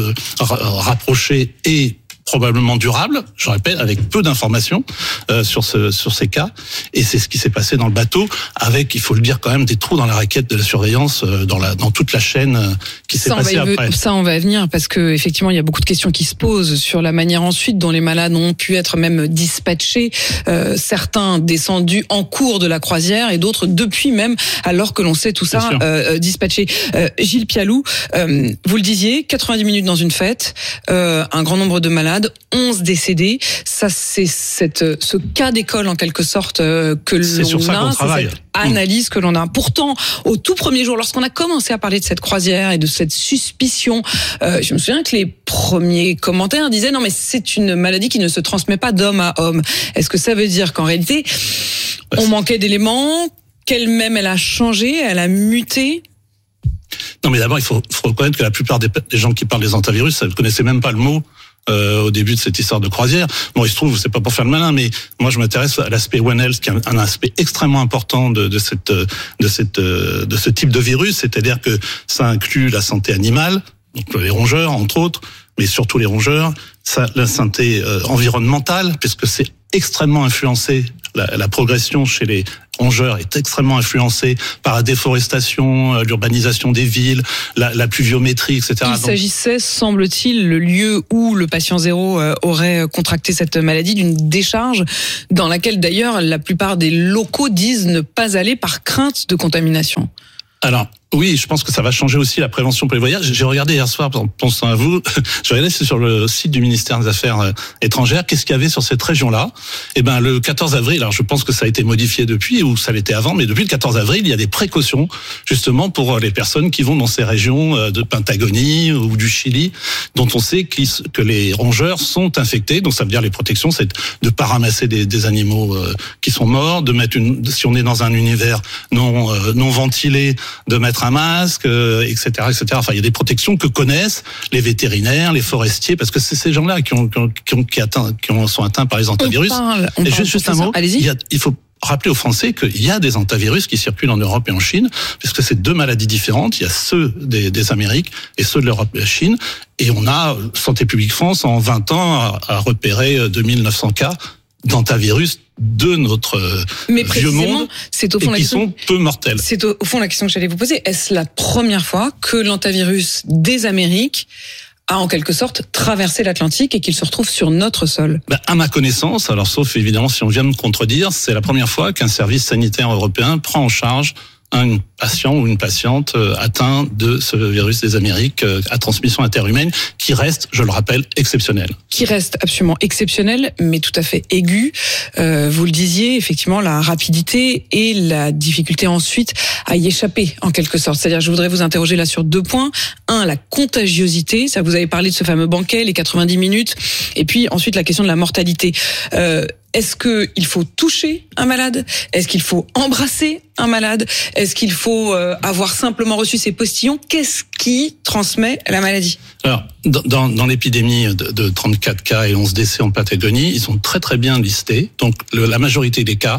rapprochés et probablement durable, je répète, avec peu d'informations sur ces cas. Et c'est ce qui s'est passé dans le bateau, avec, il faut le dire quand même, des trous dans la raquette de la surveillance dans toute la chaîne qui s'est passée après. Ça, on va y venir, parce que effectivement, il y a beaucoup de questions qui se posent sur la manière ensuite dont les malades ont pu être même dispatchés, certains descendus en cours de la croisière et d'autres depuis même, alors que l'on sait tout ça, dispatchés. Gilles Pialou, vous le disiez, 90 minutes dans une fête, un grand nombre de malades, 11 décédés. Ça, c'est ce cas d'école en quelque sorte que l'on a, c'est cette analyse que l'on a. Pourtant, au tout premier jour, lorsqu'on a commencé à parler de cette croisière et de cette suspicion, je me souviens que les premiers commentaires disaient non mais c'est une maladie qui ne se transmet pas d'homme à homme. Est-ce que ça veut dire qu'en réalité, on manquait d'éléments, qu'elle-même elle a changé, elle a muté? Non mais d'abord, il faut reconnaître que la plupart des gens qui parlent des hantavirus, ne connaissaient même pas le mot au début de cette histoire de croisière. Bon, il se trouve, c'est pas pour faire le malin, mais moi je m'intéresse à l'aspect One Health, qui est un aspect extrêmement important de ce type de virus, c'est-à-dire que ça inclut la santé animale, donc les rongeurs entre autres, mais surtout les rongeurs, la santé environnementale, puisque c'est extrêmement influencé, la progression chez les rongeurs est extrêmement influencée par la déforestation, l'urbanisation des villes, la pluviométrie, etc. Il s'agissait, semble-t-il, le lieu où le patient zéro aurait contracté cette maladie, d'une décharge dans laquelle d'ailleurs la plupart des locaux disent ne pas aller par crainte de contamination. Alors, oui, je pense que ça va changer aussi la prévention pour les voyages. J'ai regardé hier soir, en pensant à vous, je regardais sur le site du ministère des Affaires étrangères, qu'est-ce qu'il y avait sur cette région-là. Eh ben, le 14 avril, alors je pense que ça a été modifié depuis, ou ça l'était avant, mais depuis le 14 avril, il y a des précautions, justement, pour les personnes qui vont dans ces régions de Patagonie ou du Chili, dont on sait que les rongeurs sont infectés. Donc ça veut dire les protections, c'est de pas ramasser des animaux qui sont morts, de mettre si on est dans un univers non ventilé, de mettre un masque, etc., etc. Enfin, il y a des protections que connaissent les vétérinaires, les forestiers, parce que c'est ces gens-là qui sont atteints par les hantavirus. Et juste un mot, il faut rappeler aux Français qu'il y a des hantavirus qui circulent en Europe et en Chine, parce que c'est deux maladies différentes. Il y a ceux des Amériques et ceux de l'Europe et de la Chine. Et on a, Santé publique France, en 20 ans, a repéré 2900 cas d'hantavirus de notre vieux monde, c'est au fond et qui sont peu mortels. C'est au fond la question que j'allais vous poser. Est-ce la première fois que l'hantavirus des Amériques a en quelque sorte traversé l'Atlantique et qu'il se retrouve sur notre sol? À ma connaissance, alors sauf évidemment si on vient me contredire, c'est la première fois qu'un service sanitaire européen prend en charge un patient ou une patiente atteint de ce virus des Amériques à transmission interhumaine, qui reste, je le rappelle, exceptionnel. Qui reste absolument exceptionnel, mais tout à fait aigu. Vous le disiez, effectivement, la rapidité et la difficulté ensuite à y échapper, en quelque sorte. C'est-à-dire, je voudrais vous interroger là sur 2 points. 1, la contagiosité. Ça, vous avez parlé de ce fameux banquet, les 90 minutes. Et puis, ensuite, la question de la mortalité. Est-ce qu'il faut toucher un malade? Est-ce qu'il faut embrasser un malade? Est-ce qu'il faut avoir simplement reçu ses postillons? Qu'est-ce qui transmet la maladie? Alors, dans l'épidémie de 34 cas et 11 décès en Patagonie, ils sont très très bien listés. Donc, la majorité des cas,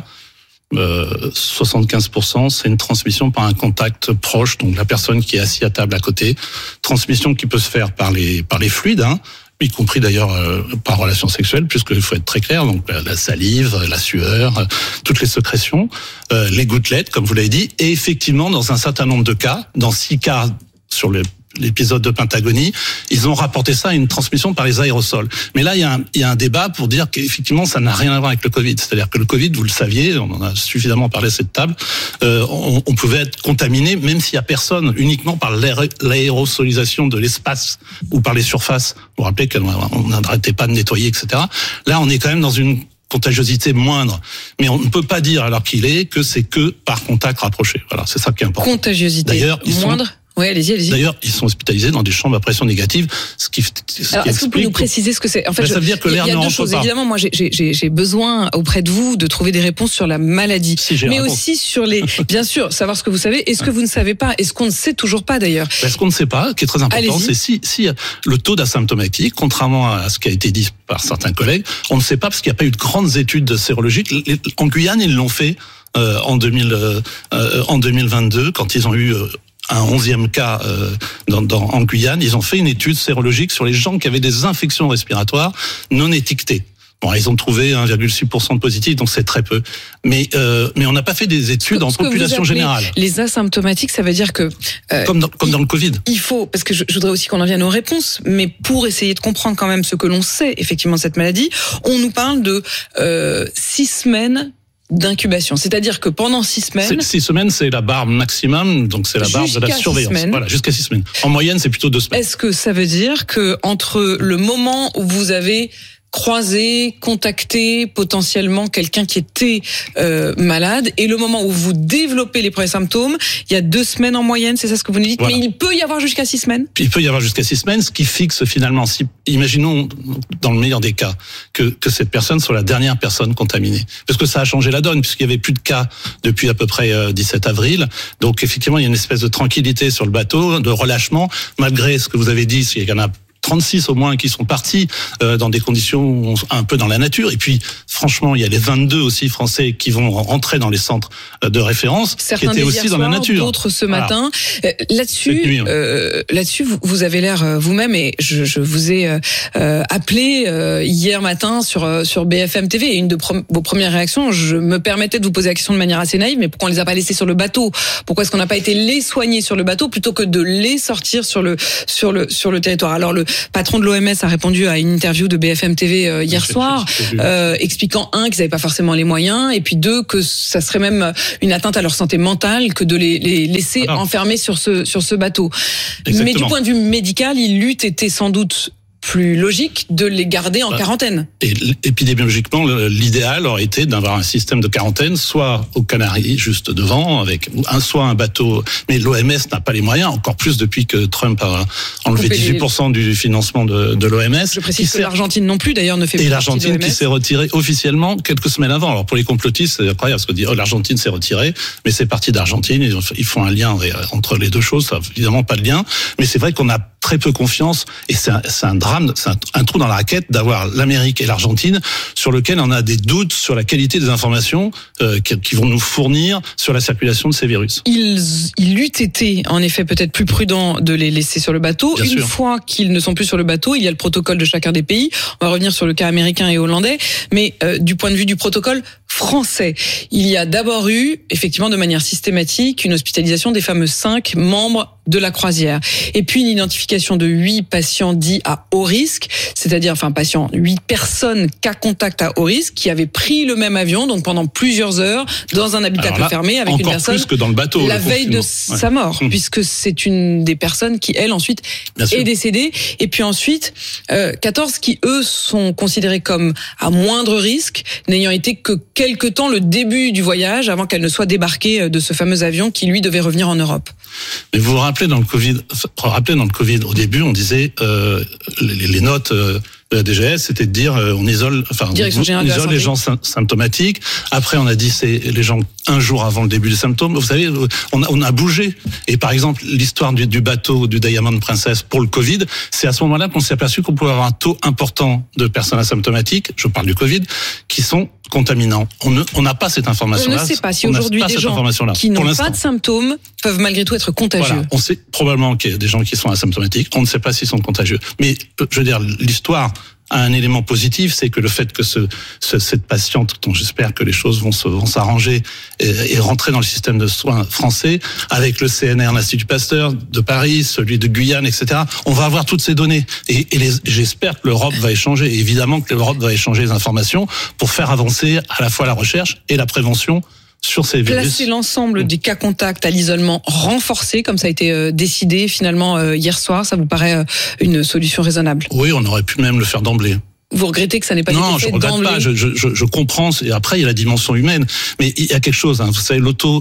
75%, c'est une transmission par un contact proche, donc la personne qui est assise à table à côté. Transmission qui peut se faire par les fluides, y compris d'ailleurs par relation sexuelle, puisqu'il faut être très clair, donc la salive, la sueur, toutes les sécrétions, les gouttelettes, comme vous l'avez dit, et effectivement, dans un certain nombre de cas, dans 6 cas sur l'épisode de Patagonie, ils ont rapporté ça à une transmission par les aérosols. Mais là, il y a un débat pour dire qu'effectivement, ça n'a rien à voir avec le Covid. C'est-à-dire que le Covid, vous le saviez, on en a suffisamment parlé à cette table, on pouvait être contaminé, même s'il y a personne, uniquement par l'aérosolisation de l'espace ou par les surfaces. Vous vous rappelez qu'on n'arrêtait pas de nettoyer, etc. Là, on est quand même dans une contagiosité moindre. Mais on ne peut pas dire, alors qu'il est, que c'est que par contact rapproché. Voilà, c'est ça qui est important. Contagiosité moindre. Oui, allez-y. D'ailleurs, ils sont hospitalisés dans des chambres à pression négative, Alors, est-ce que vous pouvez nous préciser ce que c'est? En fait, ça veut dire que l'air ne rentre pas. Évidemment, moi, j'ai besoin auprès de vous de trouver des réponses sur la maladie, mais aussi sur bien sûr, savoir ce que vous savez et ce que vous ne savez pas, et ce qu'on ne sait toujours pas d'ailleurs. Ce qu'on ne sait pas, qui est très important, c'est si le taux d'asymptomatique, contrairement à ce qui a été dit par certains collègues, on ne sait pas parce qu'il n'y a pas eu de grandes études sérologiques. En Guyane, ils l'ont fait en 2022, quand ils ont eu un 11e cas en Guyane, ils ont fait une étude sérologique sur les gens qui avaient des infections respiratoires non étiquetées. Bon, ils ont trouvé 1,6% de positifs, donc c'est très peu. Mais on n'a pas fait des études en population générale. Les asymptomatiques, ça veut dire que comme dans le Covid. Il faut, parce que je voudrais aussi qu'on en vienne aux réponses, mais pour essayer de comprendre quand même ce que l'on sait effectivement de cette maladie, on nous parle de 6 semaines d'incubation. C'est-à-dire que pendant 6 semaines... 6 semaines, c'est la barre maximum, donc c'est la barre de la surveillance. Voilà, jusqu'à 6 semaines. En moyenne, c'est plutôt 2 semaines. Est-ce que ça veut dire que entre le moment où vous avez croisé, contacté potentiellement quelqu'un qui était malade et le moment où vous développez les premiers symptômes, il y a 2 semaines en moyenne, c'est ça ce que vous nous dites? Voilà. Mais il peut y avoir jusqu'à 6 semaines? Il peut y avoir jusqu'à 6 semaines, ce qui fixe finalement, imaginons dans le meilleur des cas, que cette personne soit la dernière personne contaminée. Parce que ça a changé la donne, puisqu'il y avait plus de cas depuis à peu près 17 avril. Donc effectivement, il y a une espèce de tranquillité sur le bateau, de relâchement, malgré ce que vous avez dit, il y en a 36 au moins qui sont partis dans des conditions un peu dans la nature. Et puis, franchement, il y a les 22 aussi Français qui vont rentrer dans les centres de référence, certains qui étaient aussi dans la nature. D'autres ce matin. Là-dessus, vous avez l'air vous-même, et je vous ai appelé hier matin sur BFM TV, et une de vos premières réactions, je me permettais de vous poser la question de manière assez naïve, mais pourquoi on les a pas laissés sur le bateau? Pourquoi est-ce qu'on n'a pas été les soigner sur le bateau plutôt que de les sortir sur le territoire? Alors le patron de l'OMS a répondu à une interview de BFM TV hier soir, expliquant qu'ils n'avaient pas forcément les moyens, et puis deux, que ça serait même une atteinte à leur santé mentale que de les laisser enfermés sur ce bateau. Exactement. Mais du point de vue médical, il eût été sans doute plus logique de les garder en quarantaine. Et épidémiologiquement, l'idéal aurait été d'avoir un système de quarantaine, soit aux Canaries, juste devant, avec soit un bateau. Mais l'OMS n'a pas les moyens, encore plus depuis que Trump a enlevé 18% du financement de l'OMS. Je précise que l'Argentine non plus, d'ailleurs, ne fait pas partie de l'OMS. Et l'Argentine qui s'est retirée officiellement quelques semaines avant. Alors pour les complotistes, c'est incroyable, parce qu'on dit l'Argentine s'est retirée, mais c'est parti d'Argentine. Ils font un lien entre les deux choses, ça n'a évidemment pas de lien. Mais c'est vrai qu'on a très peu confiance, et c'est un drame, c'est un trou dans la raquette d'avoir l'Amérique et l'Argentine sur lequel on a des doutes sur la qualité des informations qui vont nous fournir sur la circulation de ces virus. Il eût été en effet peut-être plus prudent de les laisser sur le bateau. Bien sûr. Fois qu'ils ne sont plus sur le bateau, il y a le protocole de chacun des pays. On va revenir sur le cas américain et hollandais, mais du point de vue du protocole français, il y a d'abord eu, effectivement, de manière systématique, une hospitalisation des fameux 5 membres de la croisière. Et puis une identification de 8 patients dits à haut risque, c'est-à-dire, 8 personnes cas contact à haut risque qui avaient pris le même avion, donc pendant plusieurs heures, dans un habitacle fermé avec une personne. Encore plus que dans le bateau. La veille de sa mort, puisque c'est une des personnes qui, elle, ensuite, est décédée. Et puis ensuite, 14 qui, eux, sont considérés comme à moindre risque, n'ayant été que quelque temps le début du voyage avant qu'elle ne soit débarquée de ce fameux avion qui, lui, devait revenir en Europe. Mais vous vous rappelez dans le Covid, au début, on disait les notes de la DGS, c'était de dire on isole les gens symptomatiques. Après, on a dit c'est les gens un jour avant le début des symptômes. Vous savez, on a bougé. Et par exemple, l'histoire du bateau du Diamond Princess pour le Covid, c'est à ce moment-là qu'on s'est aperçu qu'on pouvait avoir un taux important de personnes asymptomatiques, je parle du Covid, qui sont contaminants. On n'a pas cette information-là. On ne sait pas si aujourd'hui des gens qui n'ont pas de symptômes peuvent malgré tout être contagieux. Voilà, on sait probablement qu'il y a des gens qui sont asymptomatiques. On ne sait pas s'ils sont contagieux. Mais je veux dire, l'histoire a un élément positif, c'est que le fait que cette patiente, dont j'espère que les choses vont s'arranger, et rentrer dans le système de soins français, avec le CNR, l'Institut Pasteur de Paris, celui de Guyane, etc. On va avoir toutes ces données. Et j'espère que l'Europe va échanger, et évidemment que l'Europe va échanger les informations pour faire avancer à la fois la recherche et la prévention sur ces virus. Placer l'ensemble des cas contacts à l'isolement renforcé, comme ça a été décidé finalement hier soir, ça vous paraît une solution raisonnable? Oui, on aurait pu même le faire d'emblée. Vous regrettez que ça n'ait pas été fait d'emblée? Non, je regrette pas. Je comprends. Et après, il y a la dimension humaine. Mais il y a quelque chose. Vous savez,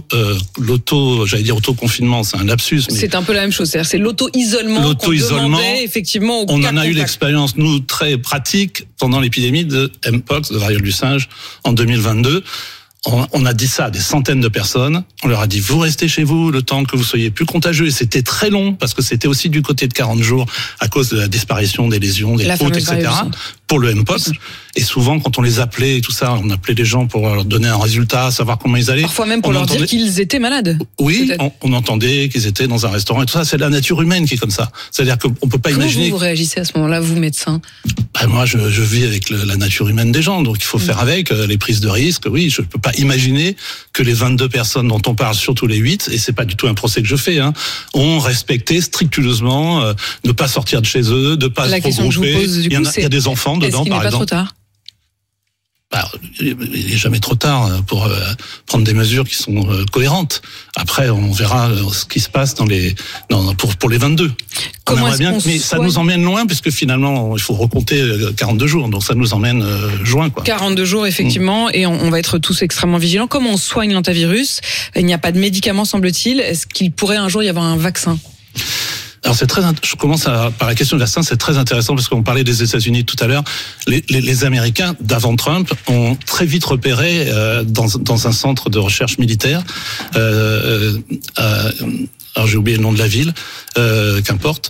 auto-confinement, c'est un lapsus. Mais c'est un peu la même chose. C'est l'auto-isolement qu'on demandait effectivement aux cas On en a eu l'expérience, nous, très pratique pendant l'épidémie de Mpox, de variole du singe, en 2022. On a dit ça à des centaines de personnes. On leur a dit, vous restez chez vous le temps que vous soyez plus contagieux. Et c'était très long, parce que c'était aussi du côté de 40 jours à cause de la disparition des lésions, des côtes, etc. Pour le Mpox. Et souvent, quand on les appelait et tout ça, on appelait les gens pour leur donner un résultat, savoir comment ils allaient. Parfois même pour leur dire qu'ils étaient malades. Oui, on entendait qu'ils étaient dans un restaurant et tout ça. C'est la nature humaine qui est comme ça. C'est-à-dire qu'on peut pas imaginer. Comment vous réagissez à ce moment-là, vous, médecin? Moi, je vis avec la nature humaine des gens. Donc, il faut faire avec les prises de risque. Oui, je peux pas imaginer que les 22 personnes dont on parle, surtout les 8, et c'est pas du tout un procès que je fais, ont respecté scrupuleusement, ne pas sortir de chez eux, de pas se regrouper. Il y a des enfants dedans, par exemple. Est-ce qu'il n'est pas trop tard? Il n'est jamais trop tard pour prendre des mesures qui sont cohérentes. Après, on verra ce qui se passe pour les 22. Mais ça nous emmène loin, puisque finalement, il faut recompter 42 jours. Donc ça nous emmène juin, quoi. 42 jours, effectivement, et on va être tous extrêmement vigilants. Comment on soigne l'hantavirus? Il n'y a pas de médicaments, semble-t-il. Est-ce qu'il pourrait un jour y avoir un vaccin? Alors je commence par la question du vaccin, c'est très intéressant parce qu'on parlait des États-Unis tout à l'heure. Les Américains d'avant Trump ont très vite repéré dans un centre de recherche militaire alors j'ai oublié le nom de la ville, qu'importe,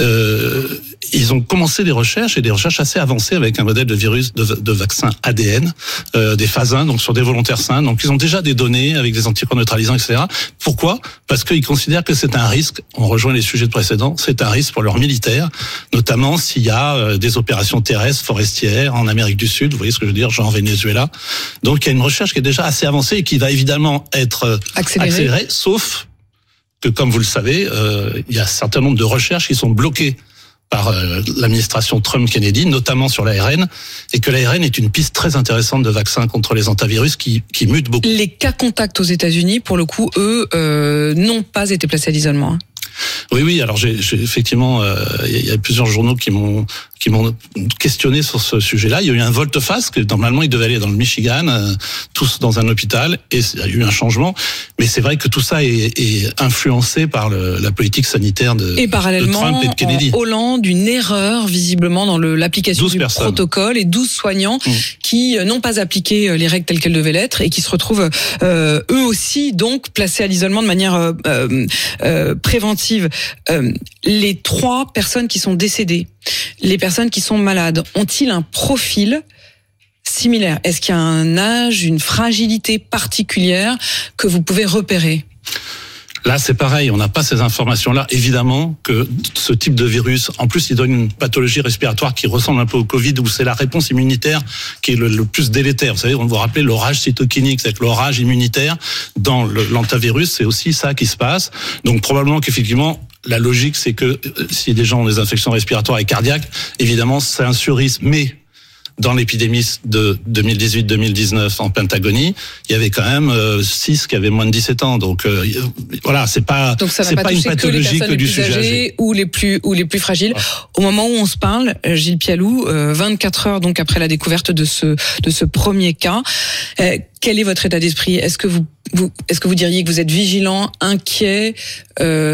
ils ont commencé des recherches assez avancées avec un modèle de virus de vaccin ADN, des phases 1, donc sur des volontaires sains. Donc ils ont déjà des données avec des anticorps neutralisants, etc. Pourquoi ? Parce qu'ils considèrent que c'est un risque, on rejoint les sujets précédents, c'est un risque pour leurs militaires, notamment s'il y a des opérations terrestres, forestières en Amérique du Sud, vous voyez ce que je veux dire, genre en Venezuela. Donc il y a une recherche qui est déjà assez avancée et qui va évidemment être accélérée, sauf que, comme vous le savez, il y a un certain nombre de recherches qui sont bloquées par l'administration Trump-Kennedy, notamment sur l'ARN, et que l'ARN est une piste très intéressante de vaccin contre les hantavirus qui mute beaucoup. Les cas contacts aux États-Unis, pour le coup, eux, n'ont pas été placés à l'isolement. Oui, alors j'ai effectivement, il y a plusieurs journaux qui m'ont questionné sur ce sujet-là. Il y a eu un volte-face que normalement il devait aller dans le Michigan, tous dans un hôpital, et il y a eu un changement. Mais c'est vrai que tout ça est influencé par la politique sanitaire de Trump et de Kennedy. En Hollande, une erreur visiblement dans l'application du protocole et 12 soignants qui n'ont pas appliqué les règles telles qu'elles devaient l'être et qui se retrouvent eux aussi donc placés à l'isolement de manière préventive. Les 3 personnes qui sont décédées, les personnes qui sont malades, ont-ils un profil similaire ? Est-ce qu'il y a un âge, une fragilité particulière que vous pouvez repérer ? Là, c'est pareil, on n'a pas ces informations-là. Évidemment que ce type de virus, en plus, il donne une pathologie respiratoire qui ressemble un peu au Covid, où c'est la réponse immunitaire qui est le plus délétère. Vous savez, on vous rappelle l'orage cytokinique, c'est l'orage immunitaire. Dans l'hantavirus, c'est aussi ça qui se passe. Donc, probablement qu'effectivement, la logique, c'est que si des gens ont des infections respiratoires et cardiaques, évidemment, c'est un surrisque. Mais dans l'épidémie de 2018-2019 en Pentagonie, il y avait quand même 6 qui avaient moins de 17 ans. Donc voilà, c'est pas une pathologie que du sujet âgé ou les plus fragiles. Ouais. Au moment où on se parle, Gilles Pialou, 24 heures donc après la découverte de ce premier cas, quel est votre état d'esprit ? Est-ce que vous diriez que vous êtes vigilant, inquiet, rassurant ?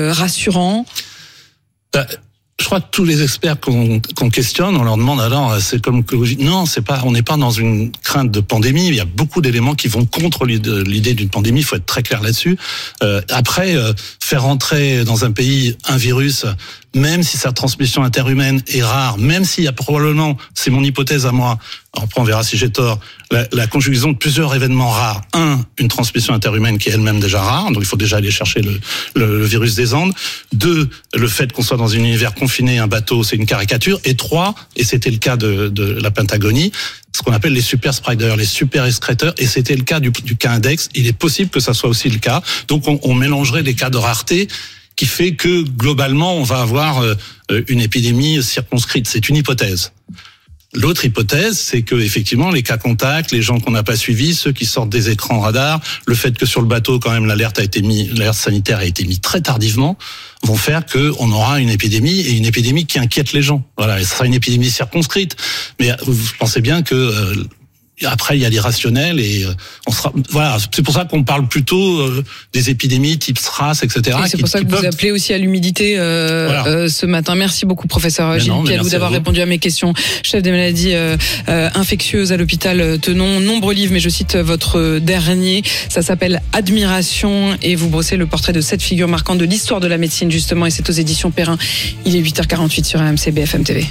Je crois que tous les experts qu'on questionne, on leur demande alors, c'est comme que non, c'est pas, on n'est pas dans une crainte de pandémie. Il y a beaucoup d'éléments qui vont contre l'idée d'une pandémie. Il faut être très clair là-dessus. Après, faire entrer dans un pays un virus, même si sa transmission interhumaine est rare, même s'il y a probablement, c'est mon hypothèse à moi, après on verra si j'ai tort, la conjugaison de plusieurs événements rares. 1, une transmission interhumaine qui est elle-même déjà rare, donc il faut déjà aller chercher le virus des Andes. 2, le fait qu'on soit dans un univers confiné, un bateau, c'est une caricature. Et 3, et c'était le cas de la Pentagonie, ce qu'on appelle les super spreaders, les super excréteurs, et c'était le cas du cas index. Il est possible que ça soit aussi le cas. Donc on mélangerait des cas de rareté, qui fait que globalement on va avoir une épidémie circonscrite. C'est une hypothèse. L'autre hypothèse, c'est que effectivement les cas contacts, les gens qu'on n'a pas suivis, ceux qui sortent des écrans radars, le fait que sur le bateau quand même l'alerte sanitaire a été mise très tardivement, vont faire que on aura une épidémie, et une épidémie qui inquiète les gens. Voilà, et ce sera une épidémie circonscrite. Mais vous pensez bien que après il y a l'irrationnel, et on sera, voilà, c'est pour ça qu'on parle plutôt des épidémies type SRAS, etc. Et c'est pour ça que vous appelez aussi à l'humidité ce matin. Merci beaucoup, professeur Gilles Pialou, d'avoir répondu à mes questions. Chef des maladies infectieuses à l'hôpital Tenon. Nombreux livres, mais je cite votre dernier. Ça s'appelle Admiration, et vous brossez le portrait de 7 figures marquantes de l'histoire de la médecine, justement, et c'est aux éditions Perrin. Il est 8h48 sur RMC BFM TV.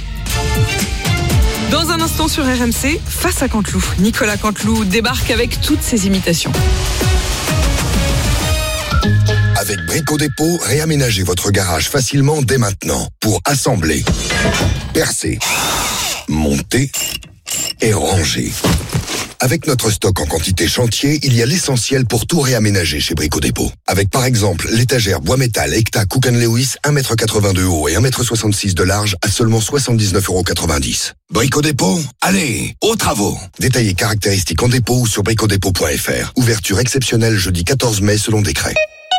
Dans un instant sur RMC, face à Canteloup, Nicolas Canteloup débarque avec toutes ses imitations. Avec Brico Dépôt, réaménagez votre garage facilement dès maintenant pour assembler, percer, monter et ranger. Avec notre stock en quantité chantier, il y a l'essentiel pour tout réaménager chez Brico Dépôt. Avec par exemple l'étagère bois métal Ecta Cook & Lewis 1,82 m de haut et 1,66 m de large à seulement 79,90 €. Brico Dépôt, allez, aux travaux. Détaillez caractéristiques en dépôt ou sur bricodépôt.fr. Ouverture exceptionnelle jeudi 14 mai selon décret.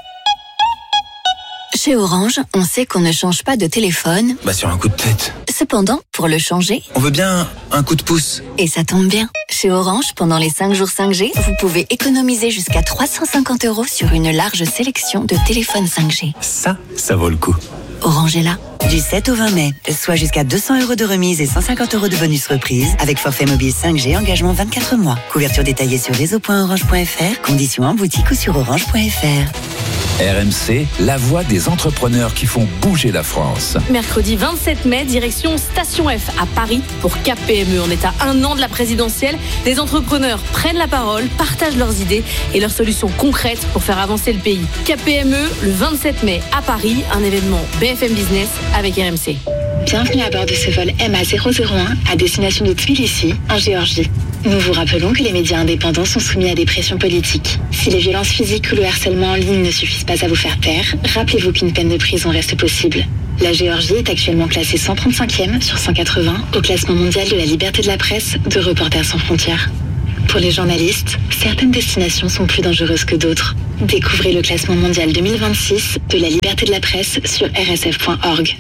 Chez Orange, on sait qu'on ne change pas de téléphone. Sur un coup de tête. Cependant, pour le changer, on veut bien un coup de pouce. Et ça tombe bien. Chez Orange, pendant les 5 jours 5G, vous pouvez économiser jusqu'à 350 € sur une large sélection de téléphones 5G. Ça vaut le coup. Orange est là. Du 7 au 20 mai, soit jusqu'à 200 € de remise et 150 € de bonus reprise avec forfait mobile 5G, engagement 24 mois. Couverture détaillée sur réseau.orange.fr, conditions en boutique ou sur orange.fr. RMC, la voix des entrepreneurs qui font bouger la France. Mercredi 27 mai, direction Station F à Paris pour KPME. On est à 1 an de la présidentielle. Des entrepreneurs prennent la parole, partagent leurs idées et leurs solutions concrètes pour faire avancer le pays. KPME, le 27 mai à Paris, un événement BFM Business avec RMC. Bienvenue à bord de ce vol MA001 à destination de Tbilissi, en Géorgie. Nous vous rappelons que les médias indépendants sont soumis à des pressions politiques. Si les violences physiques ou le harcèlement en ligne ne suffisent pas à vous faire taire, rappelez-vous qu'une peine de prison reste possible. La Géorgie est actuellement classée 135e sur 180 au classement mondial de la liberté de la presse de Reporters sans frontières. Pour les journalistes, certaines destinations sont plus dangereuses que d'autres. Découvrez le classement mondial 2026 de la liberté de la presse sur rsf.org.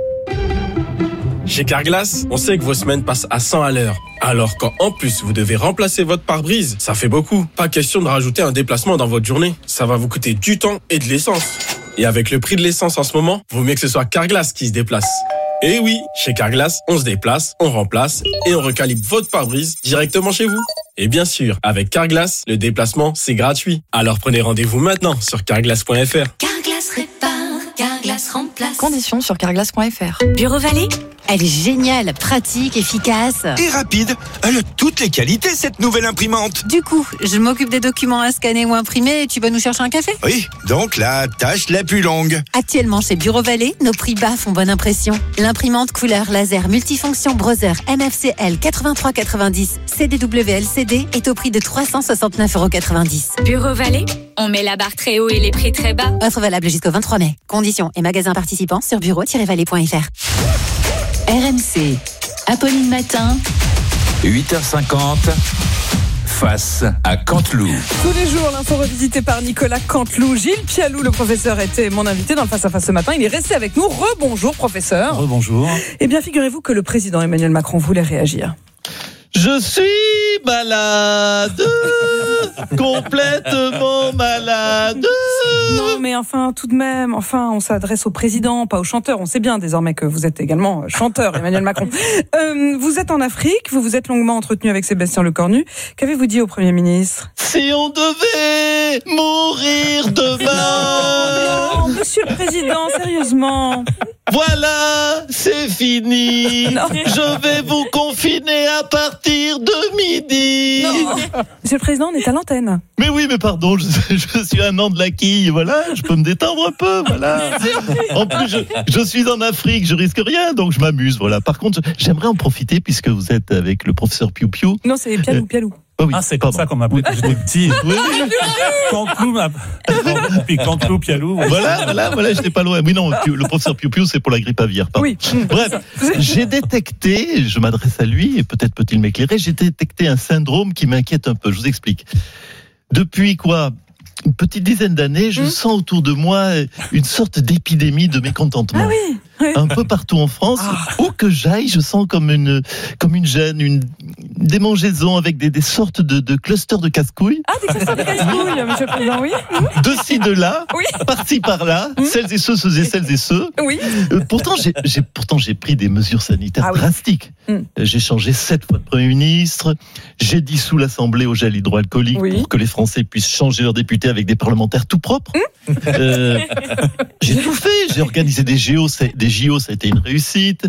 Chez Carglass, on sait que vos semaines passent à 100 à l'heure. Alors quand en plus vous devez remplacer votre pare-brise, ça fait beaucoup. Pas question de rajouter un déplacement dans votre journée. Ça va vous coûter du temps et de l'essence. Et avec le prix de l'essence en ce moment, vaut mieux que ce soit Carglass qui se déplace. Et oui, chez Carglass, on se déplace, on remplace et on recalibre votre pare-brise directement chez vous. Et bien sûr, avec Carglass, le déplacement, c'est gratuit. Alors prenez rendez-vous maintenant sur carglass.fr. Carglass répare, Carglass remplace. Conditions sur carglass.fr. Bureau Vallée, elle est géniale, pratique, efficace. Et rapide. Elle a toutes les qualités, cette nouvelle imprimante. Du coup, je m'occupe des documents à scanner ou imprimer et tu vas nous chercher un café ? Oui, donc la tâche la plus longue. Actuellement chez Bureau Vallée, nos prix bas font bonne impression. L'imprimante couleur laser multifonction Brother MFCL 8390 CDW-LCD est au prix de 369,90 €. Bureau Vallée, on met la barre très haut et les prix très bas. Offre valable jusqu'au 23 mai. Conditions et magasins participants sur bureau-vallée.fr. RMC, Apolline Matin, 8h50, face à Canteloup. Tous les jours, l'info revisitée par Nicolas Canteloup. Gilles Pialou, le professeur, était mon invité dans le face-à-face ce matin. Il est resté avec nous. Rebonjour, professeur. Rebonjour. Eh bien, figurez-vous que le président Emmanuel Macron voulait réagir. Je suis malade, complètement malade. Non, mais enfin, tout de même, on s'adresse au président, pas au chanteur. On sait bien désormais que vous êtes également chanteur, Emmanuel Macron. Vous êtes en Afrique, vous vous êtes longuement entretenu avec Sébastien Lecornu. Qu'avez-vous dit au Premier ministre ? Si on devait mourir demain. Non, monsieur le président, sérieusement. Voilà, c'est fini. Non. Je vais vous confiner à partir de midi. Non. Monsieur le président, on est à l'antenne. Mais oui, mais pardon, je suis un an de la quille, voilà, je peux me détendre un peu, voilà. En plus, je suis en Afrique, je risque rien, donc je m'amuse, voilà. Par contre, j'aimerais en profiter, puisque vous êtes avec le professeur Piou Piou. Non, c'est Pialou. Oh oui, c'est comme ça qu'on m'appelait quand j'étais petit. Oui. Canteloup, puis Canteloup, Pialou. Voilà, j'étais pas loin. Oui, non, le professeur Piou Piou, c'est pour la grippe aviaire. Pardon. Oui. Bref, j'ai détecté, je m'adresse à lui, et peut-être peut-il m'éclairer, j'ai détecté un syndrome qui m'inquiète un peu. Je vous explique. Depuis une petite dizaine d'années, je sens autour de moi une sorte d'épidémie de mécontentement. Ah oui. Un peu partout en France, où que j'aille, je sens comme une gêne, une démangeaison avec des sortes de clusters de casse-couilles. Ah, des clusters de casse-couilles, monsieur le président, oui. De ci, de là, oui. Par-ci, par-là, celles et ceux. Oui. Pourtant, j'ai pris des mesures sanitaires drastiques. J'ai changé 7 fois de Premier ministre, j'ai dissous l'Assemblée au gel hydroalcoolique pour que les Français puissent changer leurs députés avec des parlementaires tout propres. J'ai tout fait, j'ai organisé des JO, ça a été une réussite.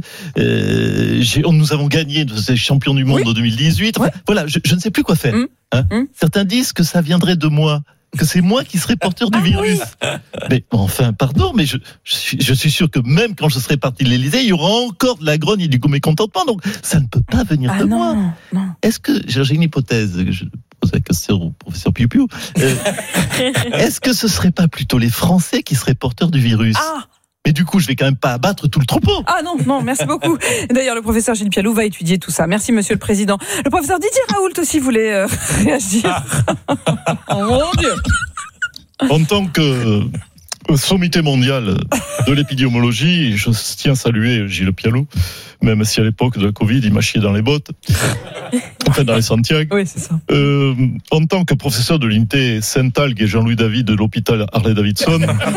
Nous avons gagné, nous sommes champions du monde en 2018. Enfin, voilà, je ne sais plus quoi faire. Certains disent que ça viendrait de moi, que c'est moi qui serais porteur du virus. Oui. Mais enfin, pardon, mais je suis sûr que même quand je serai parti de l'Élysée, il y aura encore de la grogne et du mécontentement. Donc, ça ne peut pas venir de moi. Non. Est-ce que j'ai une hypothèse que je pose la question au professeur Piou Piou. Est-ce que ce serait pas plutôt les Français qui seraient porteurs du virus ? Mais du coup, je vais quand même pas abattre tout le troupeau. Ah non, merci beaucoup. D'ailleurs, le professeur Gilles Pialou va étudier tout ça. Merci, monsieur le président. Le professeur Didier Raoult aussi voulait réagir. Oh mon Dieu. En tant que sommité mondial de l'épidémiologie, je tiens à saluer Gilles Pialou, même si à l'époque de la Covid, il m'a chié dans les bottes. Enfin, dans les Santiago. Oui, c'est ça. En tant que professeur de l'unité Saint-Algue et Jean-Louis David de l'hôpital Harley-Davidson,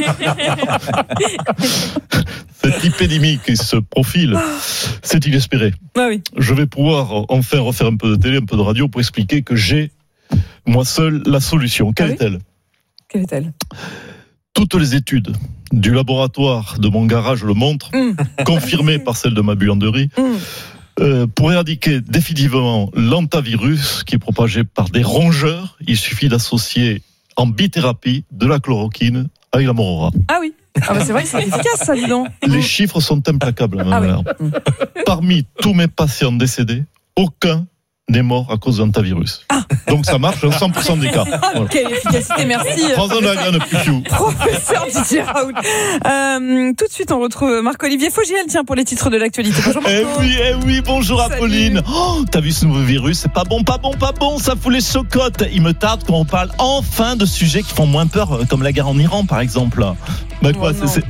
cette épidémie qui se profile, c'est inespéré. Ah oui. Je vais pouvoir enfin refaire un peu de télé, un peu de radio pour expliquer que j'ai, moi seul, la solution. Quelle est-elle ? Quelle est-elle ? Toutes les études du laboratoire de mon garage le montrent, confirmées par celle de ma buanderie. Pour éradiquer définitivement l'hantavirus qui est propagé par des rongeurs, il suffit d'associer en bithérapie de la chloroquine avec la morora. Ah oui. Ah bah c'est vrai que c'est efficace ça, dis donc. Les chiffres sont implacables. Oui. Parmi tous mes patients décédés, aucun n'est mort à cause d'un hantavirus. Donc ça marche dans 100% des cas. Voilà. Quelle efficacité, merci. Professeur Didier Raoult. Tout de suite, on retrouve Marc-Olivier Fogiel, tiens, pour les titres de l'actualité. Bonjour Marco. Oui, bonjour Apolline. Oh, t'as vu ce nouveau virus? C'est pas bon, ça fout les chocottes. Il me tarde qu'on parle enfin de sujets qui font moins peur, comme la guerre en Iran, par exemple. Bah quoi,